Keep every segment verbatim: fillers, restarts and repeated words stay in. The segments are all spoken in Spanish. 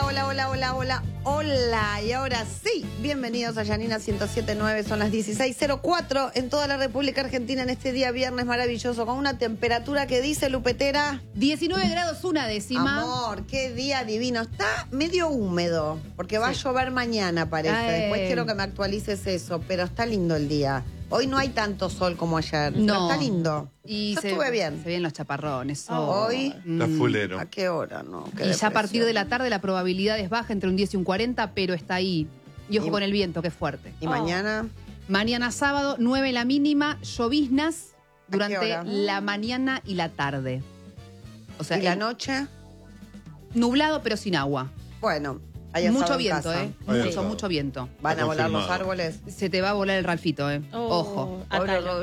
hola, hola, hola, hola, hola. Y ahora sí, bienvenidos a Yanina ciento siete punto nueve, son las dieciséis cero cuatro en toda la República Argentina en este día viernes maravilloso, con una temperatura que dice, Lupetera, diecinueve grados una décima. Amor, qué día divino. Está medio húmedo, porque va sí. a llover mañana, parece. Ay. Después quiero que me actualices eso, pero está lindo el día. Hoy no hay tanto sol como ayer, no. pero está lindo. Y Yo se, estuve bien. Se ven los chaparrones. Oh. Hoy, está fulero. ¿A qué hora? No, qué y depresión. ya a partir de la tarde la probabilidad es baja, entre un diez y un cuarenta, pero está ahí. Y ojo y, con el viento, que es fuerte. ¿Y oh. mañana? Mañana sábado, nueve la mínima, lloviznas durante la mañana y la tarde. O sea, ¿y la noche? Nublado, pero sin agua. Bueno, mucho viento, ¿eh? Hay mucho, asado. mucho viento. ¿Van a volar los árboles? Se te va a volar el Ralfito, ¿eh? Oh, Ojo. Atalo.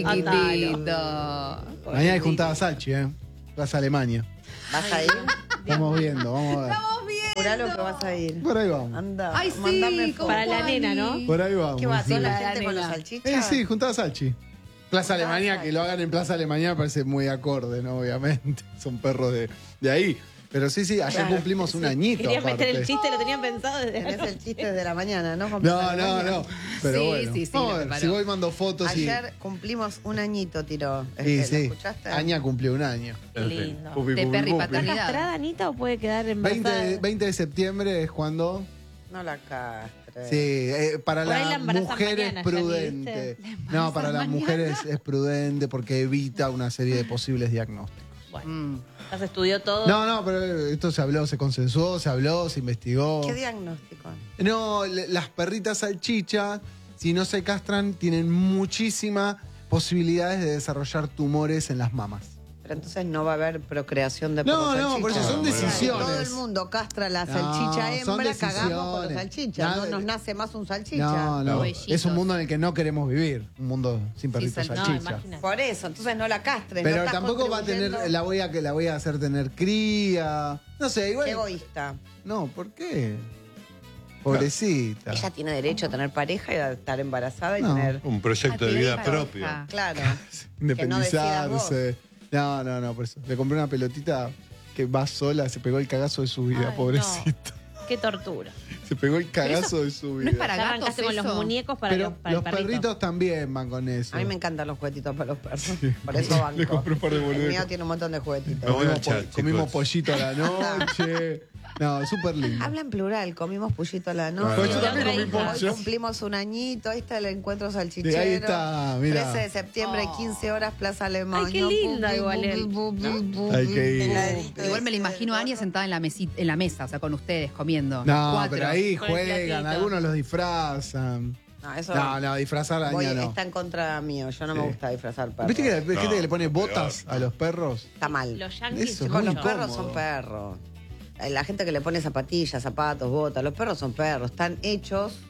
Chiquitito. Mañana hay juntada Salchi, ¿eh? Plaza Alemania. ¿Vas a ir? Estamos viendo, vamos a ver. Estamos viendo. Juralo que vas a ir. Por ahí vamos. Anda. Ay, mándame sí, foto. Para la nena, ¿no? Por ahí vamos. ¿Qué va? sí. ¿Toda la La gente con los nena. salchichas? Eh, sí, juntada Salchi. Plaza Juntada Alemania, Salchi. que lo hagan en Plaza Alemania parece muy acorde, ¿no? Obviamente. Son perros de, de ahí. Pero sí, sí, ayer Claro, cumplimos un añito. Quería aparte. meter el chiste, lo tenían pensado desde Tenés el chiste de la mañana, ¿no? Con No, Plaza no, Alemania. no. Pero Sí, bueno. sí, sí, Vamos lo a ver, preparó. si voy mando fotos Ayer cumplimos un añito, tiró. y. Este, Sí, ¿lo sí. escuchaste? Aña cumplió un año. Qué lindo. Pupi, De pupi, perri pupi. paternidad. ¿Está castrada, Anita, o puede quedar embarazada? veinte, veinte de septiembre es cuando. No la castre. Sí, eh, para Por ahí la la embarazan mujer mañana, es ya prudente. ¿viste? No, para las mañana? mujeres es prudente porque evita una serie de posibles diagnósticos. Bueno, Mm. ya se estudió todo. No, no, pero esto se habló, se consensuó, se habló, se investigó. ¿Qué diagnóstico? No, le- las perritas salchichas, si no se castran, tienen muchísimas posibilidades de desarrollar tumores en las mamas. Pero entonces no va a haber procreación de No, perros no, salchichas. por eso son No, decisiones. Todo el mundo castra la No, salchicha son hembra, cagamos con los decisiones. salchichas. Nada- No nos nace más un salchicha. No, no, Huevillitos. es un mundo en el que no queremos vivir, un mundo sin perritos sal- no, salchichas. imagínate. Por eso, entonces no la castres. Pero no estás tampoco va a tener, contribuyendo- la voy a que la voy a hacer tener cría. No sé, igual. Qué egoísta. No, ¿por qué? Pobrecita. Ella tiene derecho a tener pareja y a estar embarazada y No. tener... Un proyecto de vida propio. Claro. Independizarse. No, no, no, por eso. Le compré una pelotita que va sola, se pegó el cagazo de su vida, Ay, pobrecita. Qué tortura. Se pegó el cagazo de su no vida. es para Ya gatos arrancaste con los eso. muñecos para, Pero los, para los el perrito. perritos también van con eso. A mí me encantan los juguetitos para los perros. Por eso banco. Le compré un par de El boludeces. mío tiene un montón de juguetitos. Me voy a Comimos, echar, po- comimos chicos. pollito a la noche. No, súper lindo. Habla en plural, comimos pullito a la noche. Pues yo también comí Hoy pollo. cumplimos un añito, ahí está el encuentro salchichero. Sí, ahí está, mira. trece de septiembre, Oh. quince horas, Plaza Alemania. Ay, qué linda igual él. Hay que ir. Heladito. Igual me la imagino a Ania sentada en la, mesi- en la mesa, o sea, con ustedes, comiendo. No, Cuatro. pero ahí Con el juegan, platito. algunos los disfrazan. No, eso No, no, disfrazar a voy- Aña no. está en contra mío. Yo no me Sí. gusta disfrazar perros. ¿Viste que hay gente No, que le pone peor, botas no. a los perros? Está mal. Los yankees. Eso, Chicos, muy los perros incómodo. son perros. Eh, La gente que le pone zapatillas, zapatos, botas, los perros son perros. Están hechos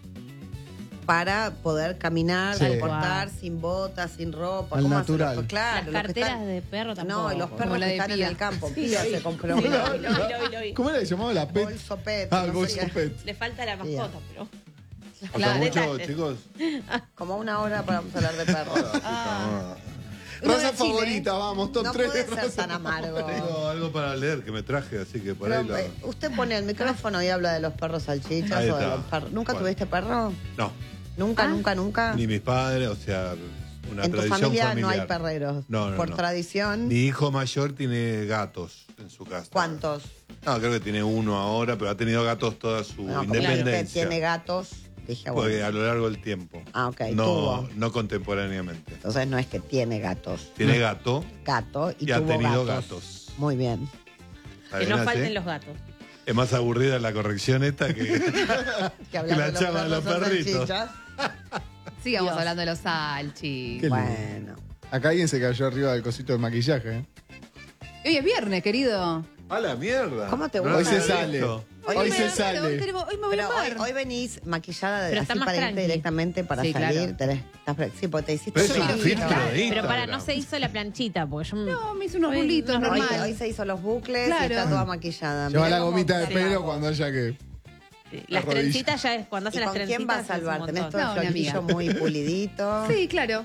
para poder caminar, Sí. comportar sin botas, sin ropa. Al ¿Cómo hacen natural. los- Claro, Las los que carteras están- de perro tampoco. No, y los Como perros la que de están en Pía. el campo. Sí, Pía lo vi. se compró Sí, una. lo vi, lo vi, lo vi, lo vi. ¿Cómo era que se llamaba la pet? Bolso pet. Ah, el no bolso sé qué. pet. Le falta la mascota, pero... ¿Falta Claro, mucho, detalles. chicos? Como una hora para hablar de perros. Ah. Uno Raza de Chile. favorita, vamos, top No tres. puede ser tan amargo. Tengo algo para leer que me traje, así que por Pero, ahí lo... eh, usted pone el micrófono y habla de los perros salchichas Ahí o de está. los perros. ¿Nunca Bueno. tuviste perro? No, ¿Nunca, Ah. nunca, nunca? ni mis padres, o sea, una En tu tradición familia familiar. no hay perreros. No, no, Por no. tradición. Mi hijo mayor tiene gatos en su casa. ¿Cuántos? No, creo que tiene uno ahora, pero ha tenido gatos toda su No, como usted independencia. tiene gatos, dije, Porque bueno. a lo largo del tiempo. Ah, ok, No, tuvo. no contemporáneamente. Entonces no es que tiene gatos. Tiene gato Gato y, y ha tuvo tenido gatos. gatos. Muy bien. ¿Está Que bien no así? falten los gatos. Es más aburrida la corrección esta que... Que hablar La de los chama de los perros son perritos. salchichas. Sigamos Dios. hablando de los salchis. Qué lindo. Bueno. Acá alguien se cayó arriba del cosito de maquillaje. ¿eh? Hoy es viernes, querido. ¡A la mierda! ¿Cómo te No gusta? Hoy lo se había sale. visto. Hoy Hoy me- se Hoy sale. tenemos- hoy me voy Pero a hoy, mar. hoy venís maquillada de, Pero así está más para irte tranqui. directamente para Sí, salir. claro. Tenés- estás- sí, porque te hiciste Pero es una un vida. filtro de Pero Instagram. para, no se hizo la planchita, porque yo... No, me hice unos Hoy- rulitos, no, Hoy, normal. hoy se hizo los bucles Claro. y está toda maquillada. Lleva Mirá la cómo gomita de te pelo hago. cuando haya que. Las rodilla. trencitas ya es cuando ¿Y hacen las con trencitas. quién vas a es un salvar? Tenés montón. todo No, el una flequillo amiga. muy pulidito. Sí, claro.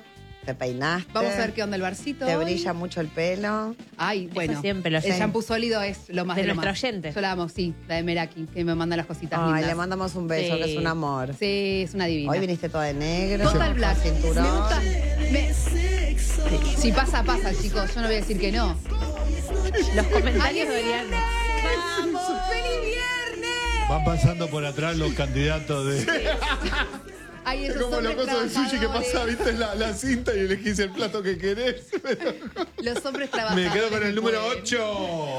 Te peinaste. Vamos a ver qué onda el barcito. Te hoy. brilla mucho el pelo. Ay, bueno. siempre lo el sé. shampoo sólido es lo más De de, lo nuestro más. oyente. Yo la amo, sí, la de Meraki, que me manda las cositas Ay, lindas. le mandamos un beso, Sí. que es un amor. Sí, es una divina. Hoy viniste toda de negro. Total con Black. cinturón. Me gusta. me- Si pasa, pasa, chicos. Yo no voy a decir que no. Los comentarios deberían. ¡Vamos! ¡Feliz viernes! Van pasando por atrás los candidatos de. Ay, Es esos como los hombres cosas de sushi que trabajadores. pasa, viste la, la cinta y elegís el plato que querés. Los hombres Me trabajadores. quedo con el que número pueden. ocho.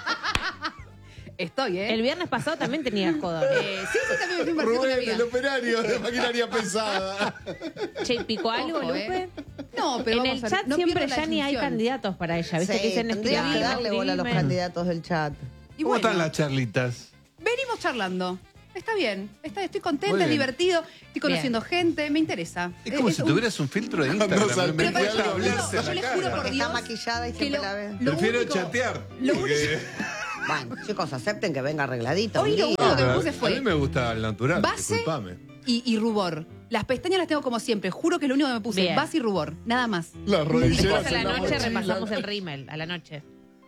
Estoy, ¿eh? El viernes pasado también tenías codo. Eh, sí, sí, también me fui a invertir con una Rubén, amiga. el operario de maquinaria pesada. Che, ¿picó algo, Ojo, Lupe? ¿eh? No, pero En vamos el a- chat no siempre pierdo la ya ni hay distinción. candidatos para ella. ¿Viste? Sí, que dicen tendrías que escribime, darle bola a los escribime. candidatos del chat. Y ¿Cómo bueno, están las charlitas? venimos charlando. Está bien, está, estoy contenta, Muy es bien. divertido, estoy conociendo gente, me interesa. Es como Es si un- tuvieras un filtro de Cuando Instagram. salpica Me Pero para- cuesta yo, les hablarse juro, a yo la les cara. juro por Está Dios maquillada y que siempre lo- la ve. lo Prefiero único- chatear. lo porque- Bueno, chicos, acepten que venga arregladito. Hoy lo un único día. que me Ah, puse A fue mí me gusta el natural, base disculpame. y, y rubor. Las pestañas las tengo como siempre, juro que es lo único que me puse, Bien. base y rubor, nada más. Las rodilleras Después a en la la noche mochila. repasamos el rímel. A la noche.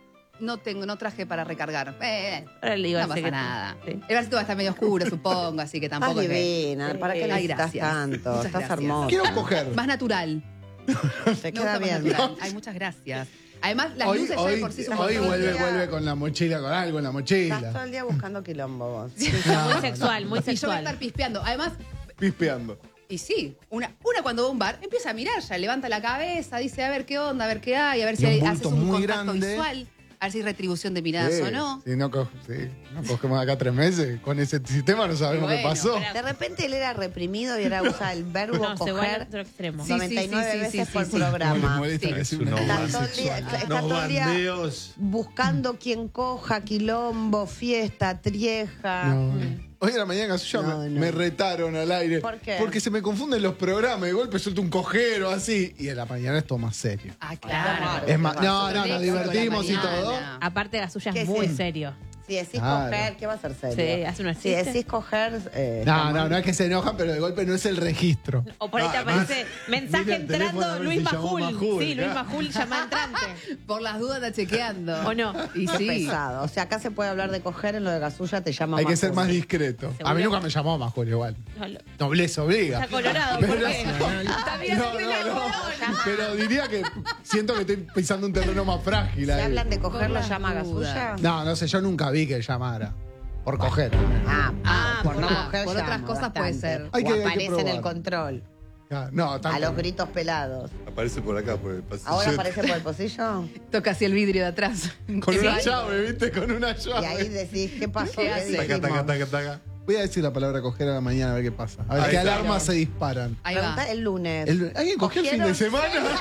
No tengo, no traje para recargar. Eh, Ahora le digo no al pasa secreto. nada. Sí. El vasito va a estar medio oscuro, supongo, así que Estás tampoco es que- divina. ¿Para qué Ay, necesitas gracias. tanto? Muchas Estás gracias. hermosa. Quiero coger. Más natural. Te Me queda gusta más bien. natural. Ay, muchas gracias. Además, las Hoy, luces ya hoy, de por sí son hoy bastante- vuelve, día. vuelve con la mochila, con algo en la Estás mochila. todo el día buscando quilombo vos. Muy sexual, muy Y yo voy a sexual. estar pispeando. Además, Pispeando. y sí, una, una cuando va a un bar empieza a mirar ya, levanta la cabeza, dice a ver qué onda, a ver qué hay, a ver Y si un hay, bulto haces un muy contacto grande. visual, a ver si hay retribución de miradas Sí, o no. Si no, co- sí, no cogemos acá tres meses, con ese sistema no sabemos Bueno, qué pasó. pero- De repente él era reprimido y ahora usa el verbo No, se va al coger otro extremo. Sí, noventa y nueve sí, sí, veces sí, por sí. Como le programa. molesta Sí. que sea Es una unos Está actividad todo el día- sexual. está Unos todo el día bandeos. buscando quien coja, quilombo, fiesta, trieja. No. Hoy a la mañana Gasulla No, me, no. me retaron al aire. ¿Por qué? Porque se me confunden los programas. De golpe suelto un cojero así. Y en la mañana es todo más serio. Ah, Claro. claro. Es más, no, no, nos Léxico divertimos la y todo. mañana. Aparte, Gasulla ¿Qué es muy sí? serio. Si decís Claro. coger, ¿qué va a ser serio? Sí, hace unos Si chistes. decís coger. Eh, No, está no, mal. no es que se enojan, pero de golpe no es el registro. O por ahí te Además, aparece mensaje mira el teléfono a entrando, ver Luis si llamó Majul. Majul, Sí, Luis claro. Majul llama entrante. Por las dudas está chequeando. ¿O no? Y Qué sí. pesado. O sea, acá se puede hablar de coger, en lo de Gasulla te llama Hay más que ser más fuerte. discreto. Seguro. A mí nunca me llamó más Julio igual. No, lo- Nobleza obliga. Está colorado, Pero- ¿por qué? Está bien, No, tiene no, no. color. Pero diría que siento que estoy pisando un terreno más frágil Si ahí. hablan de coger, Por ¿lo las llama dudas. Gasulla? No, no sé, yo nunca vi que llamara. Por coger. Ah, Ah, por por- no ah, coger por otras llama cosas puede bastante. ser. Hay que- o hay que aparece en el probar. control. Ah, No, tanto. A los gritos pelados. Aparece por acá, por el pasillo. Ahora aparece por el pocillo. Toca así el vidrio de atrás. Con Que una va- llave, ¿viste? Con una Y llave. ahí decís, ¿qué pasó? ¿Qué ¿Qué hace? dijimos? Taca, taca, taca, taca. Voy a decir la palabra coger a la mañana a ver qué pasa. A ver Ahí qué está. alarmas se disparan. Ahí va. Preguntá el lunes. El- ¿Alguien cogió el fin de ¿Cogieron? semana?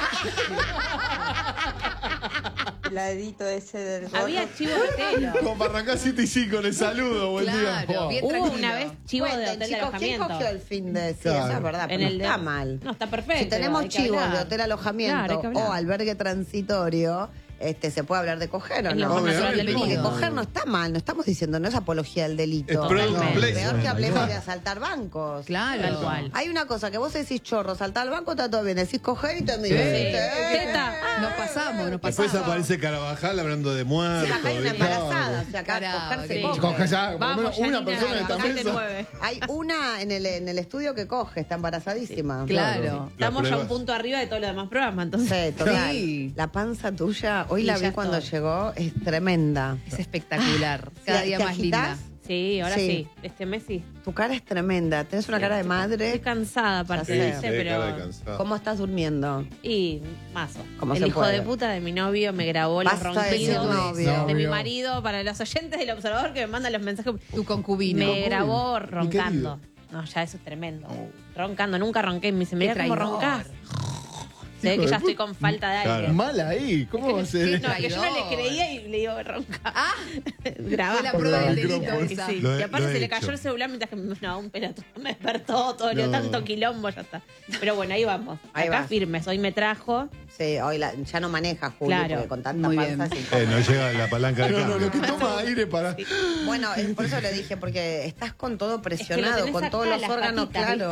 El ladito ese del gorro. Había chivo de telo. Como para arrancar siete y cinco, les saludo, buen día. Claro, Oh. bien Hubo tranquilo. una vez chivo de Cuenten, hotel de chicos, ¿quién alojamiento. cogió el fin de? Sí, Claro. eso es verdad, En pero el no de- está mal. No, está perfecto. Si tenemos hay que chivos de hablar. hotel alojamiento Claro, hay que hablar. o albergue transitorio, este, se puede hablar de coger o Es no. lo más natural del Porque mundo. coger no está mal, no estamos diciendo, no es apología del delito. Es product No, placement. peor que hablemos de asaltar bancos. Claro. Tal cual. Hay una cosa que vos decís chorro, saltar al banco está todo bien, decís coger y te miras. Sí. ¿viste? Teta. Nos pasamos, nos Después pasamos. aparece Carabajal hablando de Sí, muertos. acá hay una ¿viste? embarazada, o sea, acá Caramba, coger se qué coge. Coge ya, por lo Vamos, menos una Janina, persona en esta acá te mesa. mueve. Hay una en el, en el estudio que coge, está embarazadísima. Claro. Estamos ya pruebas. un punto arriba de todos los demás programas, entonces. Sí, total. Sí. La panza tuya, hoy Sí, la ya vi cuando estoy. llegó, es tremenda. Es espectacular. Cada ¿Te- día te más agitás? linda. Sí, ahora Sí. sí. Este mes sí. Tu cara es tremenda, tenés una cara de Estoy madre. cansada, aparte, Sí, ¿viste? sí, cara de pero. cansado. ¿Cómo estás durmiendo? Y mazo. ¿Cómo El se hijo puede? de puta de mi novio me grabó los Basta de decir ronquidos novio. de mi Novio. marido para los oyentes del observador que me mandan los mensajes. Tu concubino. Me grabó Mi roncando. querido. No, ya eso es tremendo. Roncando, nunca ronqué. Me dice, mira Qué cómo traidor. roncás. Se ve Hijo que de ya estoy puta. con falta de aire. Claro. Mal ahí, ¿cómo va a Sí, ser? no, que yo no le Traidor. creía y le digo ronca. Ah, Grabá. fue la prueba del delito micrófono. esa. Sí, Lo he- y aparte lo he se le hecho. cayó el celular mientras que me no, un pelotudo me despertó todo, le No. tanto quilombo, ya está. Pero bueno, ahí vamos. Ahí Acá vas. firmes, hoy me trajo. Sí, hoy la- ya no maneja Julio, Claro. porque con tanta Muy panza bien. es Eh, incómodo. no llega la palanca de No, no, cambio. lo que toma aire para. Bueno, es por eso le dije, porque estás con todo Es que lo presionado, tenés con acá, todos los las órganos patitas, claros. ¿viste?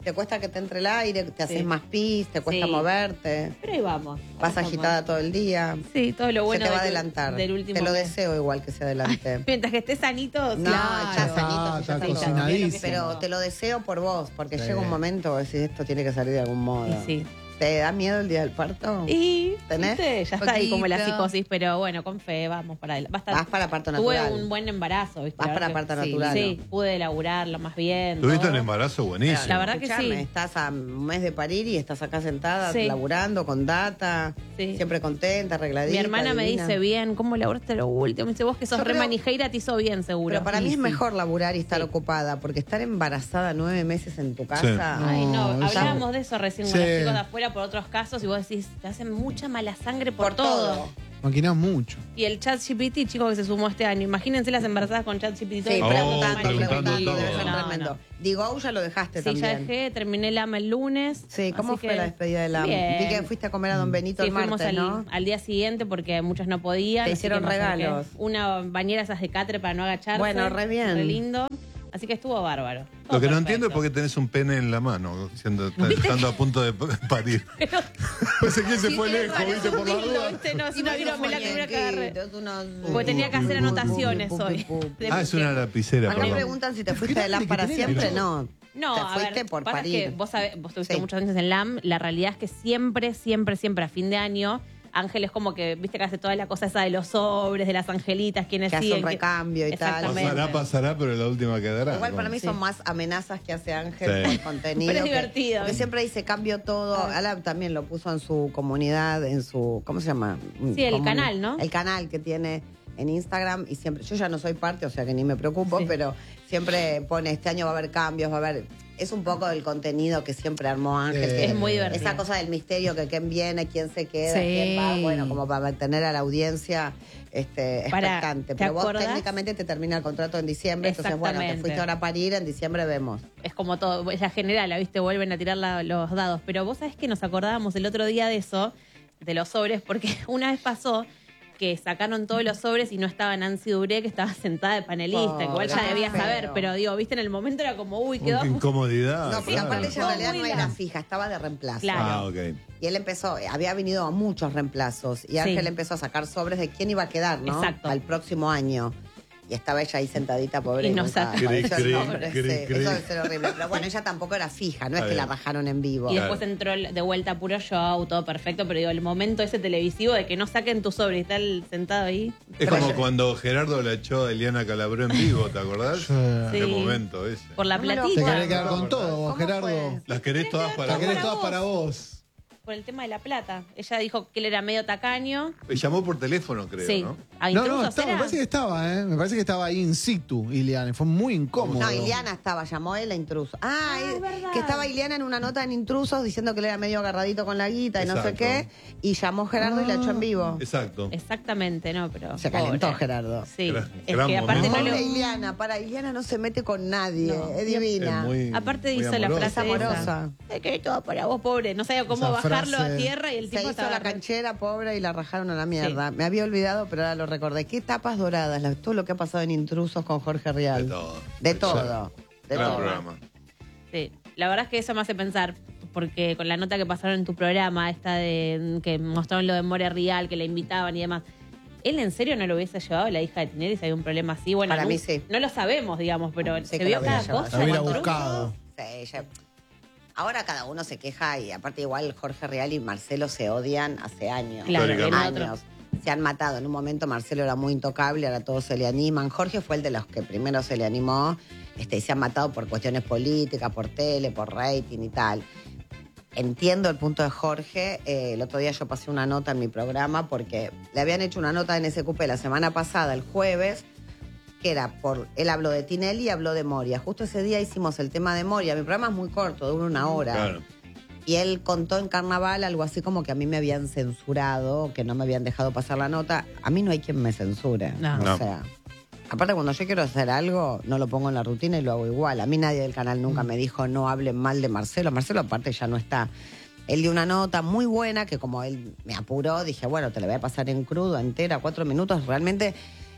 Te cuesta que te entre el aire, te haces Sí. más pis, te cuesta Sí. moverte. Pero ahí vamos. Vas Vamos. agitada todo el día. Sí, todo lo bueno Se te va a del- adelantar. del último te lo mes. deseo igual que se adelante. Mientras que estés sanito, No, Claro. ya Está- sanito, sí, está ya cocinadísimo. cocinadísimo. Pero te lo deseo por vos, porque Sí. llega un momento que decís, esto tiene que salir de algún modo. Y sí. ¿Te da miedo el día del parto? Y ¿Tenés? ¿viste? Ya está ahí como la Poquito. psicosis, pero bueno, con fe, vamos para adelante. Va a estar- Vas para parto Tuve natural. un buen embarazo, ¿viste? Vas La para verdad parto que- natural. Sí, pude laburarlo más bien. Tuviste todo. un embarazo buenísimo. La verdad que Escuchame, sí. estás a un mes de parir y estás acá sentada, Sí. laburando, con data, Sí. siempre contenta, arregladita. Mi hermana me divina. dice bien, ¿cómo laburaste lo último? Me dice, vos que sos Yo re creo- manijeira, te hizo bien, seguro. Pero para Y mí es sí. mejor laburar y estar Sí. ocupada, porque estar embarazada nueve meses en tu casa. Sí. Ay, no, No, hablábamos de eso recién con Sí. los chicos de afuera por otros casos y vos decís, te hacen mucha mala sangre por, Por todo. Maquinás mucho. Y el chat G P T, chico, que se sumó este año. Imagínense las embarazadas con chat G P T. Sí, Oh, preguntando, preguntando preguntando, todo. debe ser No, tremendo. no. Digo, ya lo dejaste Sí, ya también. dejé, terminé el A M el lunes. Sí, ¿cómo así fue que- la despedida de la Bien. Vi que fuiste a comer a Don Benito Sí, el fuimos martes, al, ¿no? al día siguiente porque muchos no podían. Te así hicieron que me acerqué. regalos. Una bañera esas de catre para no agacharse. Bueno, re bien. Re lindo. Así que estuvo bárbaro. Lo Todo que no perfecto. entiendo es por qué tenés un pene en la mano, siendo, estando a punto de parir. Pero- Pensé que se Sí, fue pero lejos, parece ¿viste? un Por la dildo, duda. ¿viste? No, es una Unos virome la primera que agarré. muñequitos, unos- Porque tenía que hacer anotaciones Pu, pu, hoy. pu, pu. De- Ah, es una lapicera, Acá perdón. preguntan si te fuiste Qué de LAM grande para que tenés, siempre, pero- no. No, te a fuiste ver, por pasa parir. que vos, sabés, vos estuviste Sí. muchos años en L A M, la realidad es que siempre, siempre, siempre a fin de año, Ángel es como que, viste que hace toda la cosa esa de los sobres, de las angelitas, quienes Que hace siguen. un recambio y tal. Exactamente. Pasará, pasará, pero la última quedará. Igual para mí Sí. son más amenazas que hace Ángel Sí. por contenido. Pero es que- divertido. Porque siempre dice cambio todo. Ala también lo puso en su comunidad, en su, ¿cómo se llama? Sí, el Comuni- canal, ¿no? El canal que tiene en Instagram y siempre, yo ya no soy parte, o sea que ni me preocupo, Sí. pero siempre pone, este año va a haber cambios, va a haber... Es un poco del contenido que siempre armó Ángel. Sí. que Es muy divertido. Esa cosa del misterio, que quién viene, quién se queda, Sí. quién va, bueno, como para mantener a la audiencia este, Para, expectante. ¿te Pero vos acordás? técnicamente te termina el contrato en diciembre, entonces bueno, te Exactamente. fuiste ahora a parir, en diciembre vemos. Es como todo, ella general, la viste, vuelven a tirar la- los dados. Pero vos sabés que nos acordábamos el otro día de eso, de los sobres, porque una vez pasó que sacaron todos los sobres y no estaba Nancy Duré, que estaba sentada de panelista, Oh, igual ya qué debía feo. saber, pero digo, viste, en el momento era como, uy, quedó... Incomodidad. no, porque claro. aparte ella en Todo realidad muy no era largo. fija, estaba de reemplazo. Claro. Ah, ok. Y él empezó, había venido a muchos reemplazos y Ángel Sí. empezó a sacar sobres de quién iba a quedar, ¿no? Exacto. Al próximo año. Y estaba ella ahí sentadita, pobre. Y no nunca saca. apareció el Cri, cri, nombre, cri, sí, cri. Eso debe ser horrible. Pero bueno, ella tampoco era fija, no es Está que la bien. rajaron en vivo. Y Claro. después entró el- de vuelta puro show, todo perfecto, pero digo, el momento ese televisivo de que no saquen tu sobre y está el sentado ahí. Es Pero- como cuando Gerardo la echó a Eliana Calabró en vivo, ¿te acordás? Sí. Qué Sí. momento ese. Por la No me lo Te platita. querés quedar con ¿Cómo todo, vos, fue? Gerardo. Las querés todas para La querés vos. todas para vos. Por el tema de la plata. Ella dijo que él era medio tacaño. Me llamó por teléfono, creo, Sí. ¿no? A No, no, intrusos estaba, me era. parece que estaba, ¿eh? Me parece que estaba ahí in situ, Ileana. Fue muy incómodo. No, Iliana estaba, llamó él a Intrusos. Ah, Ah, eh, es verdad. que estaba Iliana en una nota en Intrusos diciendo que él era medio agarradito con la guita y no sé Exacto. qué. Y llamó Gerardo y la echó en vivo. Exacto. Exactamente, no, pero. Se calentó pobre. Gerardo. Sí. Gran- es gran que aparte momento. no Pobre le. Iliana, para Iliana no se mete con nadie, No. es divina. Es muy- Aparte muy hizo la amorosa. frase amorosa. esa. Es que todo para vos, pobre. No sabía cómo Esa bajarlo frase. a tierra y el Se tipo hizo estaba la re- canchera pobre y la rajaron a la mierda. Me había olvidado, pero ahora lo recordé. ¿Qué tapas doradas? La- todo lo que ha pasado en Intrusos con Jorge De Rial. todo. De todo. De Gran todo. programa. Sí, la verdad es que eso me hace pensar, porque con la nota que pasaron en tu programa, esta de que mostraron lo de Moria Real, que la invitaban y demás, ¿él en serio no lo hubiese llevado a la hija de Tinelli si hay un problema así? Bueno, Para no, mí sí. no lo sabemos, digamos, pero Sí se que vio lo hubiera cada llevado. cosa. La hubiera con buscado. Sí, ya- Ahora cada uno se queja y aparte igual Jorge Real y Marcelo se odian hace años. Claro, Históricamente. en años. Se han matado. En un momento Marcelo era muy intocable, ahora todos se le animan. Jorge fue el de los que primero se le animó este, y se han matado por cuestiones políticas, por tele, por rating y tal. Entiendo el punto de Jorge. Eh, el otro día yo pasé una nota en mi programa porque le habían hecho una nota en S Q P la semana pasada, el jueves, que era por. Él habló de Tinelli y habló de Moria. Justo ese día hicimos el tema de Moria. Mi programa es muy corto, dura una hora. Claro. Y él contó en Carnaval algo así como que a mí me habían censurado, que no me habían dejado pasar la nota. A mí no hay quien me censure. No. O No. sea, aparte cuando yo quiero hacer algo, no lo pongo en la rutina y lo hago igual. A mí nadie del canal nunca me dijo no hablen mal de Marcelo. Marcelo aparte ya no está. Él dio una nota muy buena que como él me apuró, dije, bueno, te la voy a pasar en crudo, entera, cuatro minutos. Realmente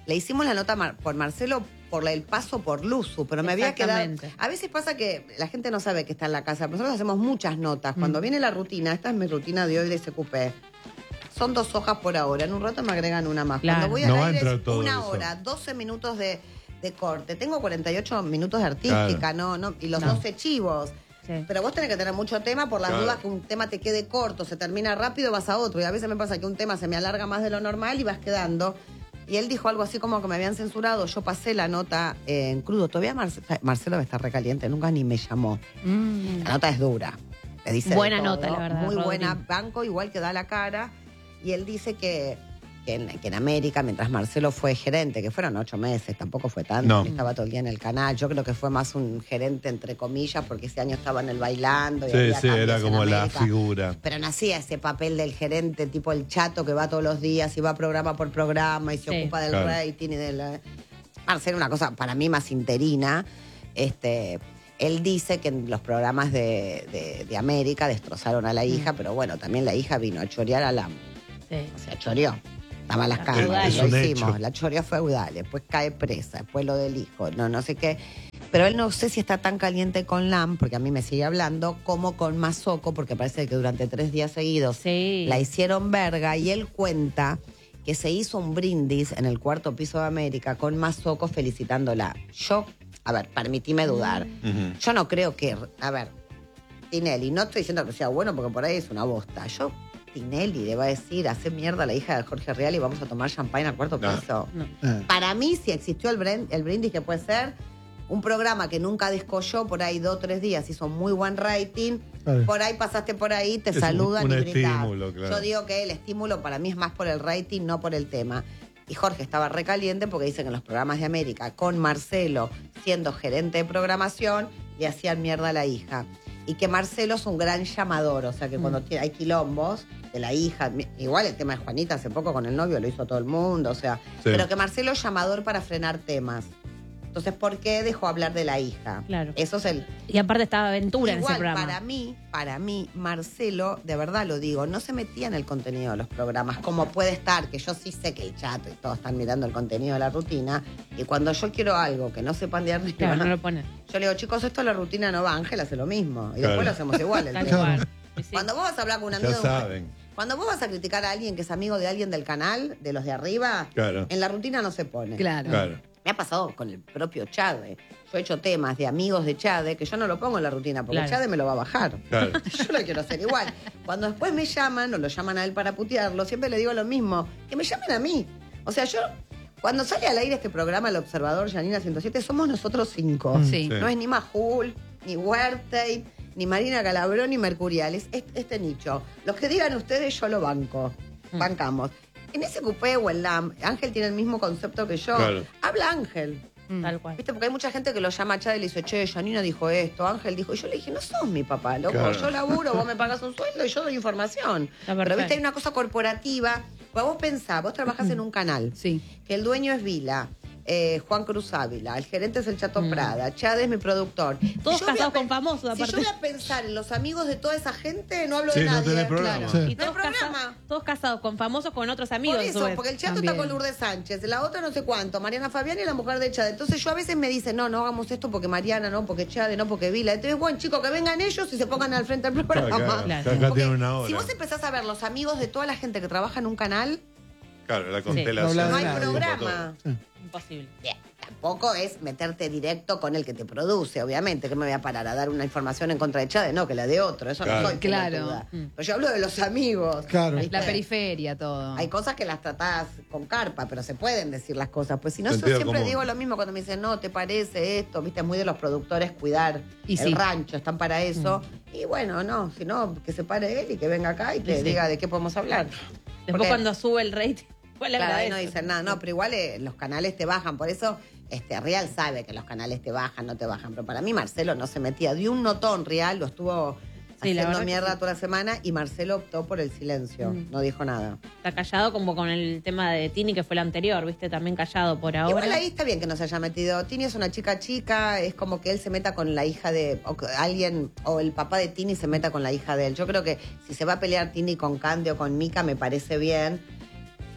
le hicimos la nota mar- por Marcelo por la- el paso por Luzu, pero me había quedado... Exactamente. A veces pasa que la gente no sabe que está en la casa. Nosotros hacemos muchas notas. Cuando viene la rutina, esta es mi rutina de hoy de S Q P. Son dos hojas por ahora. En un rato me agregan una más. Claro. Cuando voy al No va a aire entrar es todo una eso. hora, doce minutos de, de corte. Tengo cuarenta y ocho minutos de artística, Claro. ¿no? no y los No. doce chivos. Sí. Pero vos tenés que tener mucho tema por las Claro. dudas que un tema te quede corto, se termina rápido, vas a otro. Y a veces me pasa que un tema se me alarga más de lo normal y vas quedando. Y él dijo algo así como que me habían censurado. Yo pasé la nota eh, en crudo. Todavía Marce- Marcelo está recaliente, nunca ni me llamó. Mm. La nota es dura. Le dice de Buena todo, nota, la verdad, Muy Rodri. buena, banco, igual que da la cara. Y él dice que, que, en, que en América, mientras Marcelo fue gerente, que fueron ocho meses, tampoco fue tanto, No. él estaba todo el día en el canal. Yo creo que fue más un gerente, entre comillas, porque ese año estaba en el bailando. Y Sí, había sí, cambios era en como la América. figura. Pero no hacía ese papel del gerente, tipo el chato que va todos los días y va programa por programa y se Sí. ocupa del Claro. rating y de la... Marcelo, una cosa para mí más interina. Este, él dice que en los programas de, de- de América destrozaron a la hija, pero bueno, también la hija vino a chorear a la... Sí. O sea, choreó. Estaba en las Es- cámaras, es lo un hicimos. hecho. La choreó feudal, después cae presa, después lo del hijo, no, no sé qué. Pero él no sé si está tan caliente con Lam, porque a mí me sigue hablando, como con Mazoco, porque parece que durante tres días seguidos Sí. la hicieron verga y él cuenta que se hizo un brindis en el cuarto piso de América con Mazoco felicitándola. Yo, a ver, permitime dudar. Ujú. Yo no creo que, a ver, Tinelli, no estoy diciendo que sea bueno porque por ahí es una bosta. Yo, Tinelli le va a decir, hace mierda a la hija de Jorge Real y vamos a tomar champagne al cuarto No. piso. No. Eh, Para mí, si existió el, brin- el brindis, que puede ser un programa que nunca descolló por ahí dos o tres días, hizo muy buen rating, Claro. por ahí pasaste por ahí, te Es un- saludan un y brindás. estímulo, claro. Yo digo que el estímulo para mí es más por el rating, no por el tema. Y Jorge estaba recaliente porque dice que en los programas de América, con Marcelo siendo gerente de programación, le hacían mierda a la hija. Y que Marcelo es un gran llamador, o sea que cuando tiene- hay quilombos de la hija, mi- igual el tema de Juanita hace poco con el novio lo hizo todo el mundo, o sea, Sí. pero que Marcelo es llamador para frenar temas. Entonces, ¿por qué dejó hablar de la hija? Claro. Eso es el... Y aparte estaba Aventura en ese Igual, programa. para mí, para mí, Marcelo, de verdad lo digo, no se metía en el contenido de los programas, como puede estar, que yo sí sé que el chat y todos están mirando el contenido de la rutina, y cuando yo quiero algo que no sepan de arriba, Claro, no lo pone. yo le digo, chicos, esto la rutina no va, Ángel hace lo mismo, y Claro. después lo hacemos igual. el Tal tema. cual. Sí, sí. Cuando vos vas a hablar con un amigo Ya de un- saben. cuando vos vas a criticar a alguien que es amigo de alguien del canal, de los de arriba, Claro. en la rutina no se pone. Claro. Claro. Me ha pasado con el propio Chade. Yo he hecho temas de amigos de Chade que yo no lo pongo en la rutina porque Claro. Chade me lo va a bajar. Claro. Yo lo quiero hacer igual. Cuando después me llaman o lo llaman a él para putearlo, siempre le digo lo mismo, que me llamen a mí. O sea, yo, cuando sale al aire este programa, El Observador, Janina ciento siete, somos nosotros cinco. Sí. Sí. No es ni Majul, ni Huertey, ni Marina Calabrón, ni Mercurial. Es este, este nicho. Los que digan ustedes, yo lo banco. Bancamos. En ese cupé o en la Ángel tiene el mismo concepto que yo. Claro. Habla Ángel. Tal cual. ¿Viste? Porque hay mucha gente que lo llama a Chad y le dice, che, Janina dijo esto, Ángel dijo. Y yo le dije, no sos mi papá, loco. Claro. Yo laburo, vos me pagas un sueldo y yo doy información. Está Pero perfecto. viste, hay una cosa corporativa. Pues vos pensás, vos trabajás en un canal. Sí. Que el dueño es Vila. eh, Juan Cruz Ávila, el gerente es el Chato Prada, Chad es mi productor. Todos Si yo voy a casados pe- con famosos, Si aparte. yo voy a pensar en los amigos de toda esa gente, no hablo Sí, de no nadie. tenés programa. Claro. Y No hay todos, casa- programa. todos casados con famosos, con otros amigos. Por a su eso, vez. porque el chato También. está con Lourdes Sánchez, la otra no sé cuánto, Mariana Fabián y la mujer de Chade. Entonces yo a veces me dicen, no, no hagamos esto porque Mariana, no, porque Chade, no, porque Vila. Entonces, bueno, chicos, que vengan ellos y se pongan al frente del programa. Claro, claro. Claro. Acá Porque tiene una hora. si vos empezás a ver los amigos de toda la gente que trabaja en un canal, Claro, la No constelación. habla no de hay nadie. programa. Imposible. Bien, tampoco es meterte directo con el que te produce, obviamente, que me voy a parar a dar una información en contra de Chade, no, que la de otro, eso Claro. no soy Claro. pelotuda. Mm. Pero yo hablo de los amigos. Claro. ¿viste? La periferia, todo. Hay cosas que las tratás con carpa, pero se pueden decir las cosas. Pues si no, yo Sentido siempre común. digo lo mismo cuando me dicen, no, ¿te parece esto? Viste, es muy de los productores cuidar Y el sí. rancho, están para eso. Y bueno, no, si no, que se pare él y que venga acá y que Y sí. diga de qué podemos hablar. Después Porque- cuando sube el rating, igual le Claro, ahí no agradece. dicen nada, no, pero igual eh, los canales te bajan, por eso este Real sabe que los canales te bajan, no te bajan, pero para mí Marcelo no se metía, dio un notón Real, lo estuvo Sí, la haciendo verdad que mierda sí. toda la semana y Marcelo optó por el silencio, Mm. no dijo nada. Está callado como con el tema de Tini, que fue el anterior, ¿viste? También callado por ahora. Igual ahí está bien que no se haya metido. Tini es una chica chica, es como que él se meta con la hija de o que alguien, o el papá de Tini se meta con la hija de él. Yo creo que si se va a pelear Tini con Candy o con Mica, me parece bien.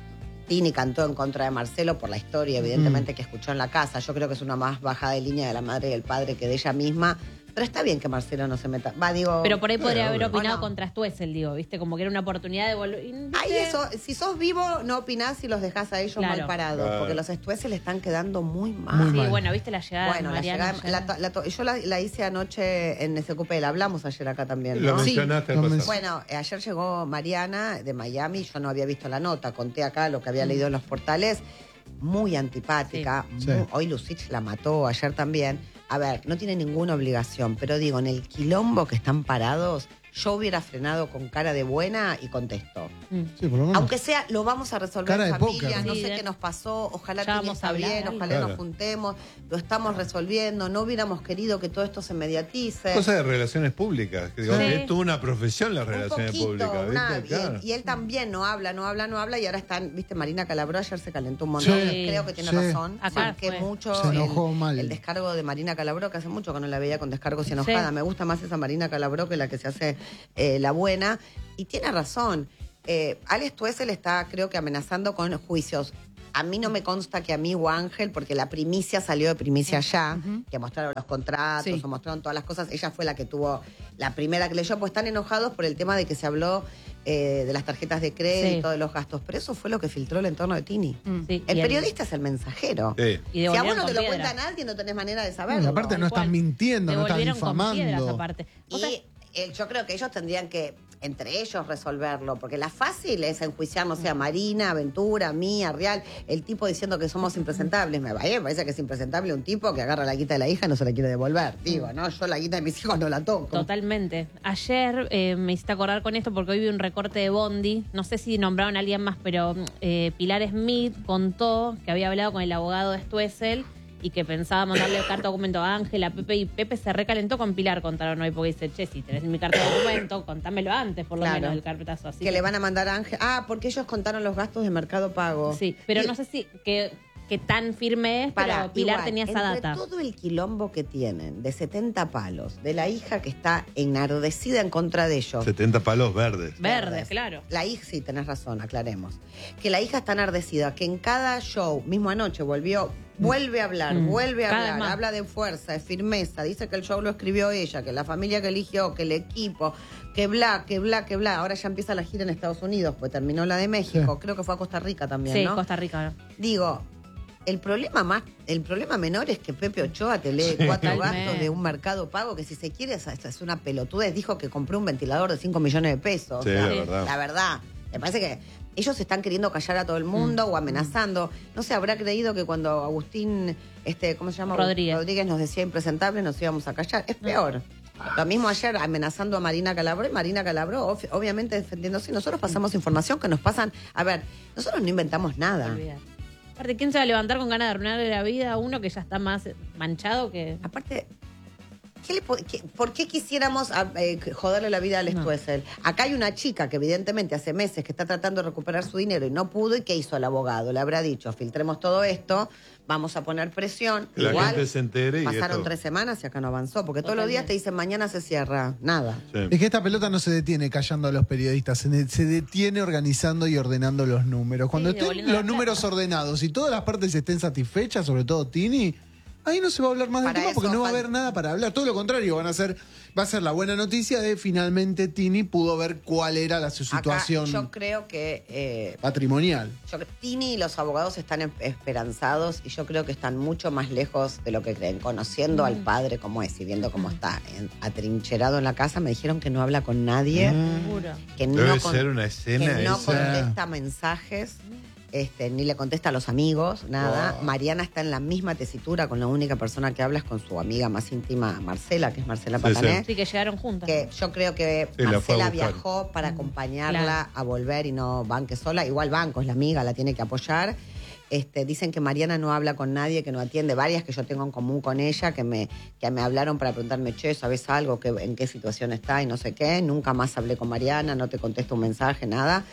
Tini cantó en contra de Marcelo por la historia, evidentemente, mm. que escuchó en la casa. Yo creo que es una más bajada de línea de la madre y el padre que de ella misma. Pero está bien que Marcelo no se meta. Va, digo. Pero por ahí podría eh, haber obvio. opinado no. contra Stuessel, digo, ¿viste? Como que era una oportunidad de volver. Ay, eso, si sos vivo, no opinás y los dejás a ellos Claro. mal parados. Claro. Porque los Stuessel le están quedando muy mal. Muy Sí, mal. bueno, ¿viste la llegada Bueno, de la Mariana? llegada, la to- la to- yo la, la hice anoche en S Q P, la hablamos ayer acá también, Lo ¿no? Sí, mencionaste al lo pasar. men- Bueno, eh, ayer llegó Mariana de Miami, yo no había visto la nota, conté acá lo que había leído en los portales, muy antipática, Sí. muy- Sí. hoy Lucich la mató, ayer también. A ver, no tiene ninguna obligación, pero digo, en el quilombo que están parados, yo hubiera frenado con cara de buena y contesto. Mm. Sí, por lo menos. Aunque sea, lo vamos a resolver Cara en de familia, póker. no Sí, sé de- qué nos pasó, ojalá Ya Tini vamos a está hablar, bien, algo. ojalá Claro. nos juntemos, lo estamos resolviendo, no hubiéramos querido que todo esto se mediatice. Cosa de relaciones públicas. Que digo, Sí. Es toda una profesión las Un relaciones poquito, públicas. una- ¿viste? y, él, Claro. y él también no habla, no habla, no habla, y ahora están, viste, Marina Calabró ayer se calentó un montón, Sí. creo que tiene Sí. razón, Acá que fue. mucho Se enojó el, mal. el descargo de Marina Calabró, que hace mucho que no la veía con descargos y enojada, Sí. me gusta más esa Marina Calabró que la que se hace eh, la buena, y tiene razón, eh, Alex Tuessel está, creo que amenazando con juicios. A mí no me consta que a mí o a Ángel, porque la primicia salió de primicia ya, que mostraron los contratos, Sí. o mostraron todas las cosas. Ella fue la que tuvo, la primera que leyó, pues están enojados por el tema de que se habló eh, de las tarjetas de crédito, Sí. de los gastos. Pero eso fue lo que filtró el entorno de Tini. Mm. Sí, El y periodista es el mensajero. Sí. Y Si a vos devolvieron no te con lo piedra. cuenta nadie, no tenés manera de No, saberlo. y aparte no Tal estás cual. mintiendo, no estás Devolvieron con piedras difamando. aparte. O sea, Y eh, yo creo que ellos tendrían que, entre ellos, resolverlo, porque la fácil es enjuiciar, no sé, a Marina, Aventura, a mí, a Real, el tipo diciendo que somos impresentables. Me, me parece que es impresentable un tipo que agarra la guita de la hija y no se la quiere devolver. Digo, ¿no? Yo la guita de mis hijos no la toco. Totalmente. Ayer eh, me hiciste acordar con esto porque hoy vi un recorte de Bondi. No sé si nombraron a alguien más, pero eh, Pilar Smith contó que había hablado con el abogado de Stuessel y que pensaba mandarle carta documento a Ángel, a Pepe, y Pepe se recalentó con Pilar, contaron hoy, porque dice, che, si tenés mi carta documento, contámelo antes, por lo Claro. menos, el carpetazo. Así Que le van a mandar a Ángel. Ah, porque ellos contaron los gastos de Mercado Pago. Sí, pero Y- no sé si que, que tan firme es, Pará, pero Pilar igual, tenía esa entre data. todo el quilombo que tienen de setenta palos, de la hija que está enardecida en contra de ellos. setenta palos verdes. Verde, claro. La hija, sí, tenés razón, aclaremos. Que la hija está enardecida, que en cada show, mismo anoche, volvió, vuelve a hablar, Mm. vuelve a Cada vez hablar, más. habla de fuerza, de firmeza, dice que el show lo escribió ella, que la familia que eligió, que el equipo, que bla, que bla, que bla. Ahora ya empieza la gira en Estados Unidos, pues terminó la de México, Sí. creo que fue a Costa Rica también, Sí, ¿no? Costa Rica. Digo, el problema más, el problema menor es que Pepe Ochoa te lee cuatro Totalmente. gastos de un Mercado Pago que si se quiere es, es una pelotudez. Dijo que compró un ventilador de cinco millones de pesos. Sí, O sea, la verdad. La verdad. Me parece que ellos están queriendo callar a todo el mundo o amenazando. No sé, habrá creído que cuando Agustín, este, ¿cómo se llama? Rodríguez. Rodríguez nos decía impresentable, nos íbamos a callar. Es peor. Lo mismo ayer amenazando a Marina Calabró y Marina Calabró, ob- obviamente defendiéndose. Nosotros pasamos información que nos pasan. A ver, nosotros no inventamos nada. Olvidar. Aparte, ¿quién se va a levantar con ganas de arruinarle la vida a uno que ya está más manchado que... Aparte, ¿qué le po- qué- ¿por qué quisiéramos a- eh, joderle la vida a Alex No. Tuessel? Acá hay una chica que evidentemente hace meses que está tratando de recuperar su dinero y no pudo. ¿Y qué hizo el abogado? Le habrá dicho, filtremos todo esto, vamos a poner presión. Que la Igual, gente se entere y pasaron esto- tres semanas y acá no avanzó. Porque todos los días Totalmente. te dicen, mañana se cierra. Nada. Sí. Es que esta pelota no se detiene callando a los periodistas, se, de- se detiene organizando y ordenando los números. Cuando Sí, estén devolviendo los la números plata. ordenados y todas las partes estén satisfechas, sobre todo Tini, ahí no se va a hablar más del Para tema porque eso no va a fal- haber nada para hablar. Todo lo contrario, van a ser, va a ser la buena noticia de finalmente Tini pudo ver cuál era la, su situación Acá yo creo que... eh, patrimonial. Yo, Tini y los abogados están em- esperanzados y yo creo que están mucho más lejos de lo que creen. Conociendo al padre como es y viendo cómo está en- atrincherado en la casa, me dijeron que no habla con nadie, Seguro. que Debe no, con- ser una escena que no esa. contesta mensajes, este, ni le contesta a los amigos, nada. Wow. Mariana está en la misma tesitura, con la única persona que habla es con su amiga más íntima, Marcela, que es Marcela Sí, Patané. Sí, que llegaron juntas. Que yo creo que Sí, la fue a Marcela buscar. viajó para acompañarla Claro. a volver y no banque sola. Igual banco, es la amiga, la tiene que apoyar. Este, dicen que Mariana no habla con nadie, que no atiende. Varias que yo tengo en común con ella, que me, que me hablaron para preguntarme, che, ¿sabes algo? ¿Qué- ¿En qué situación está? Y no sé qué. Nunca más hablé con Mariana, no te contesto un mensaje, nada.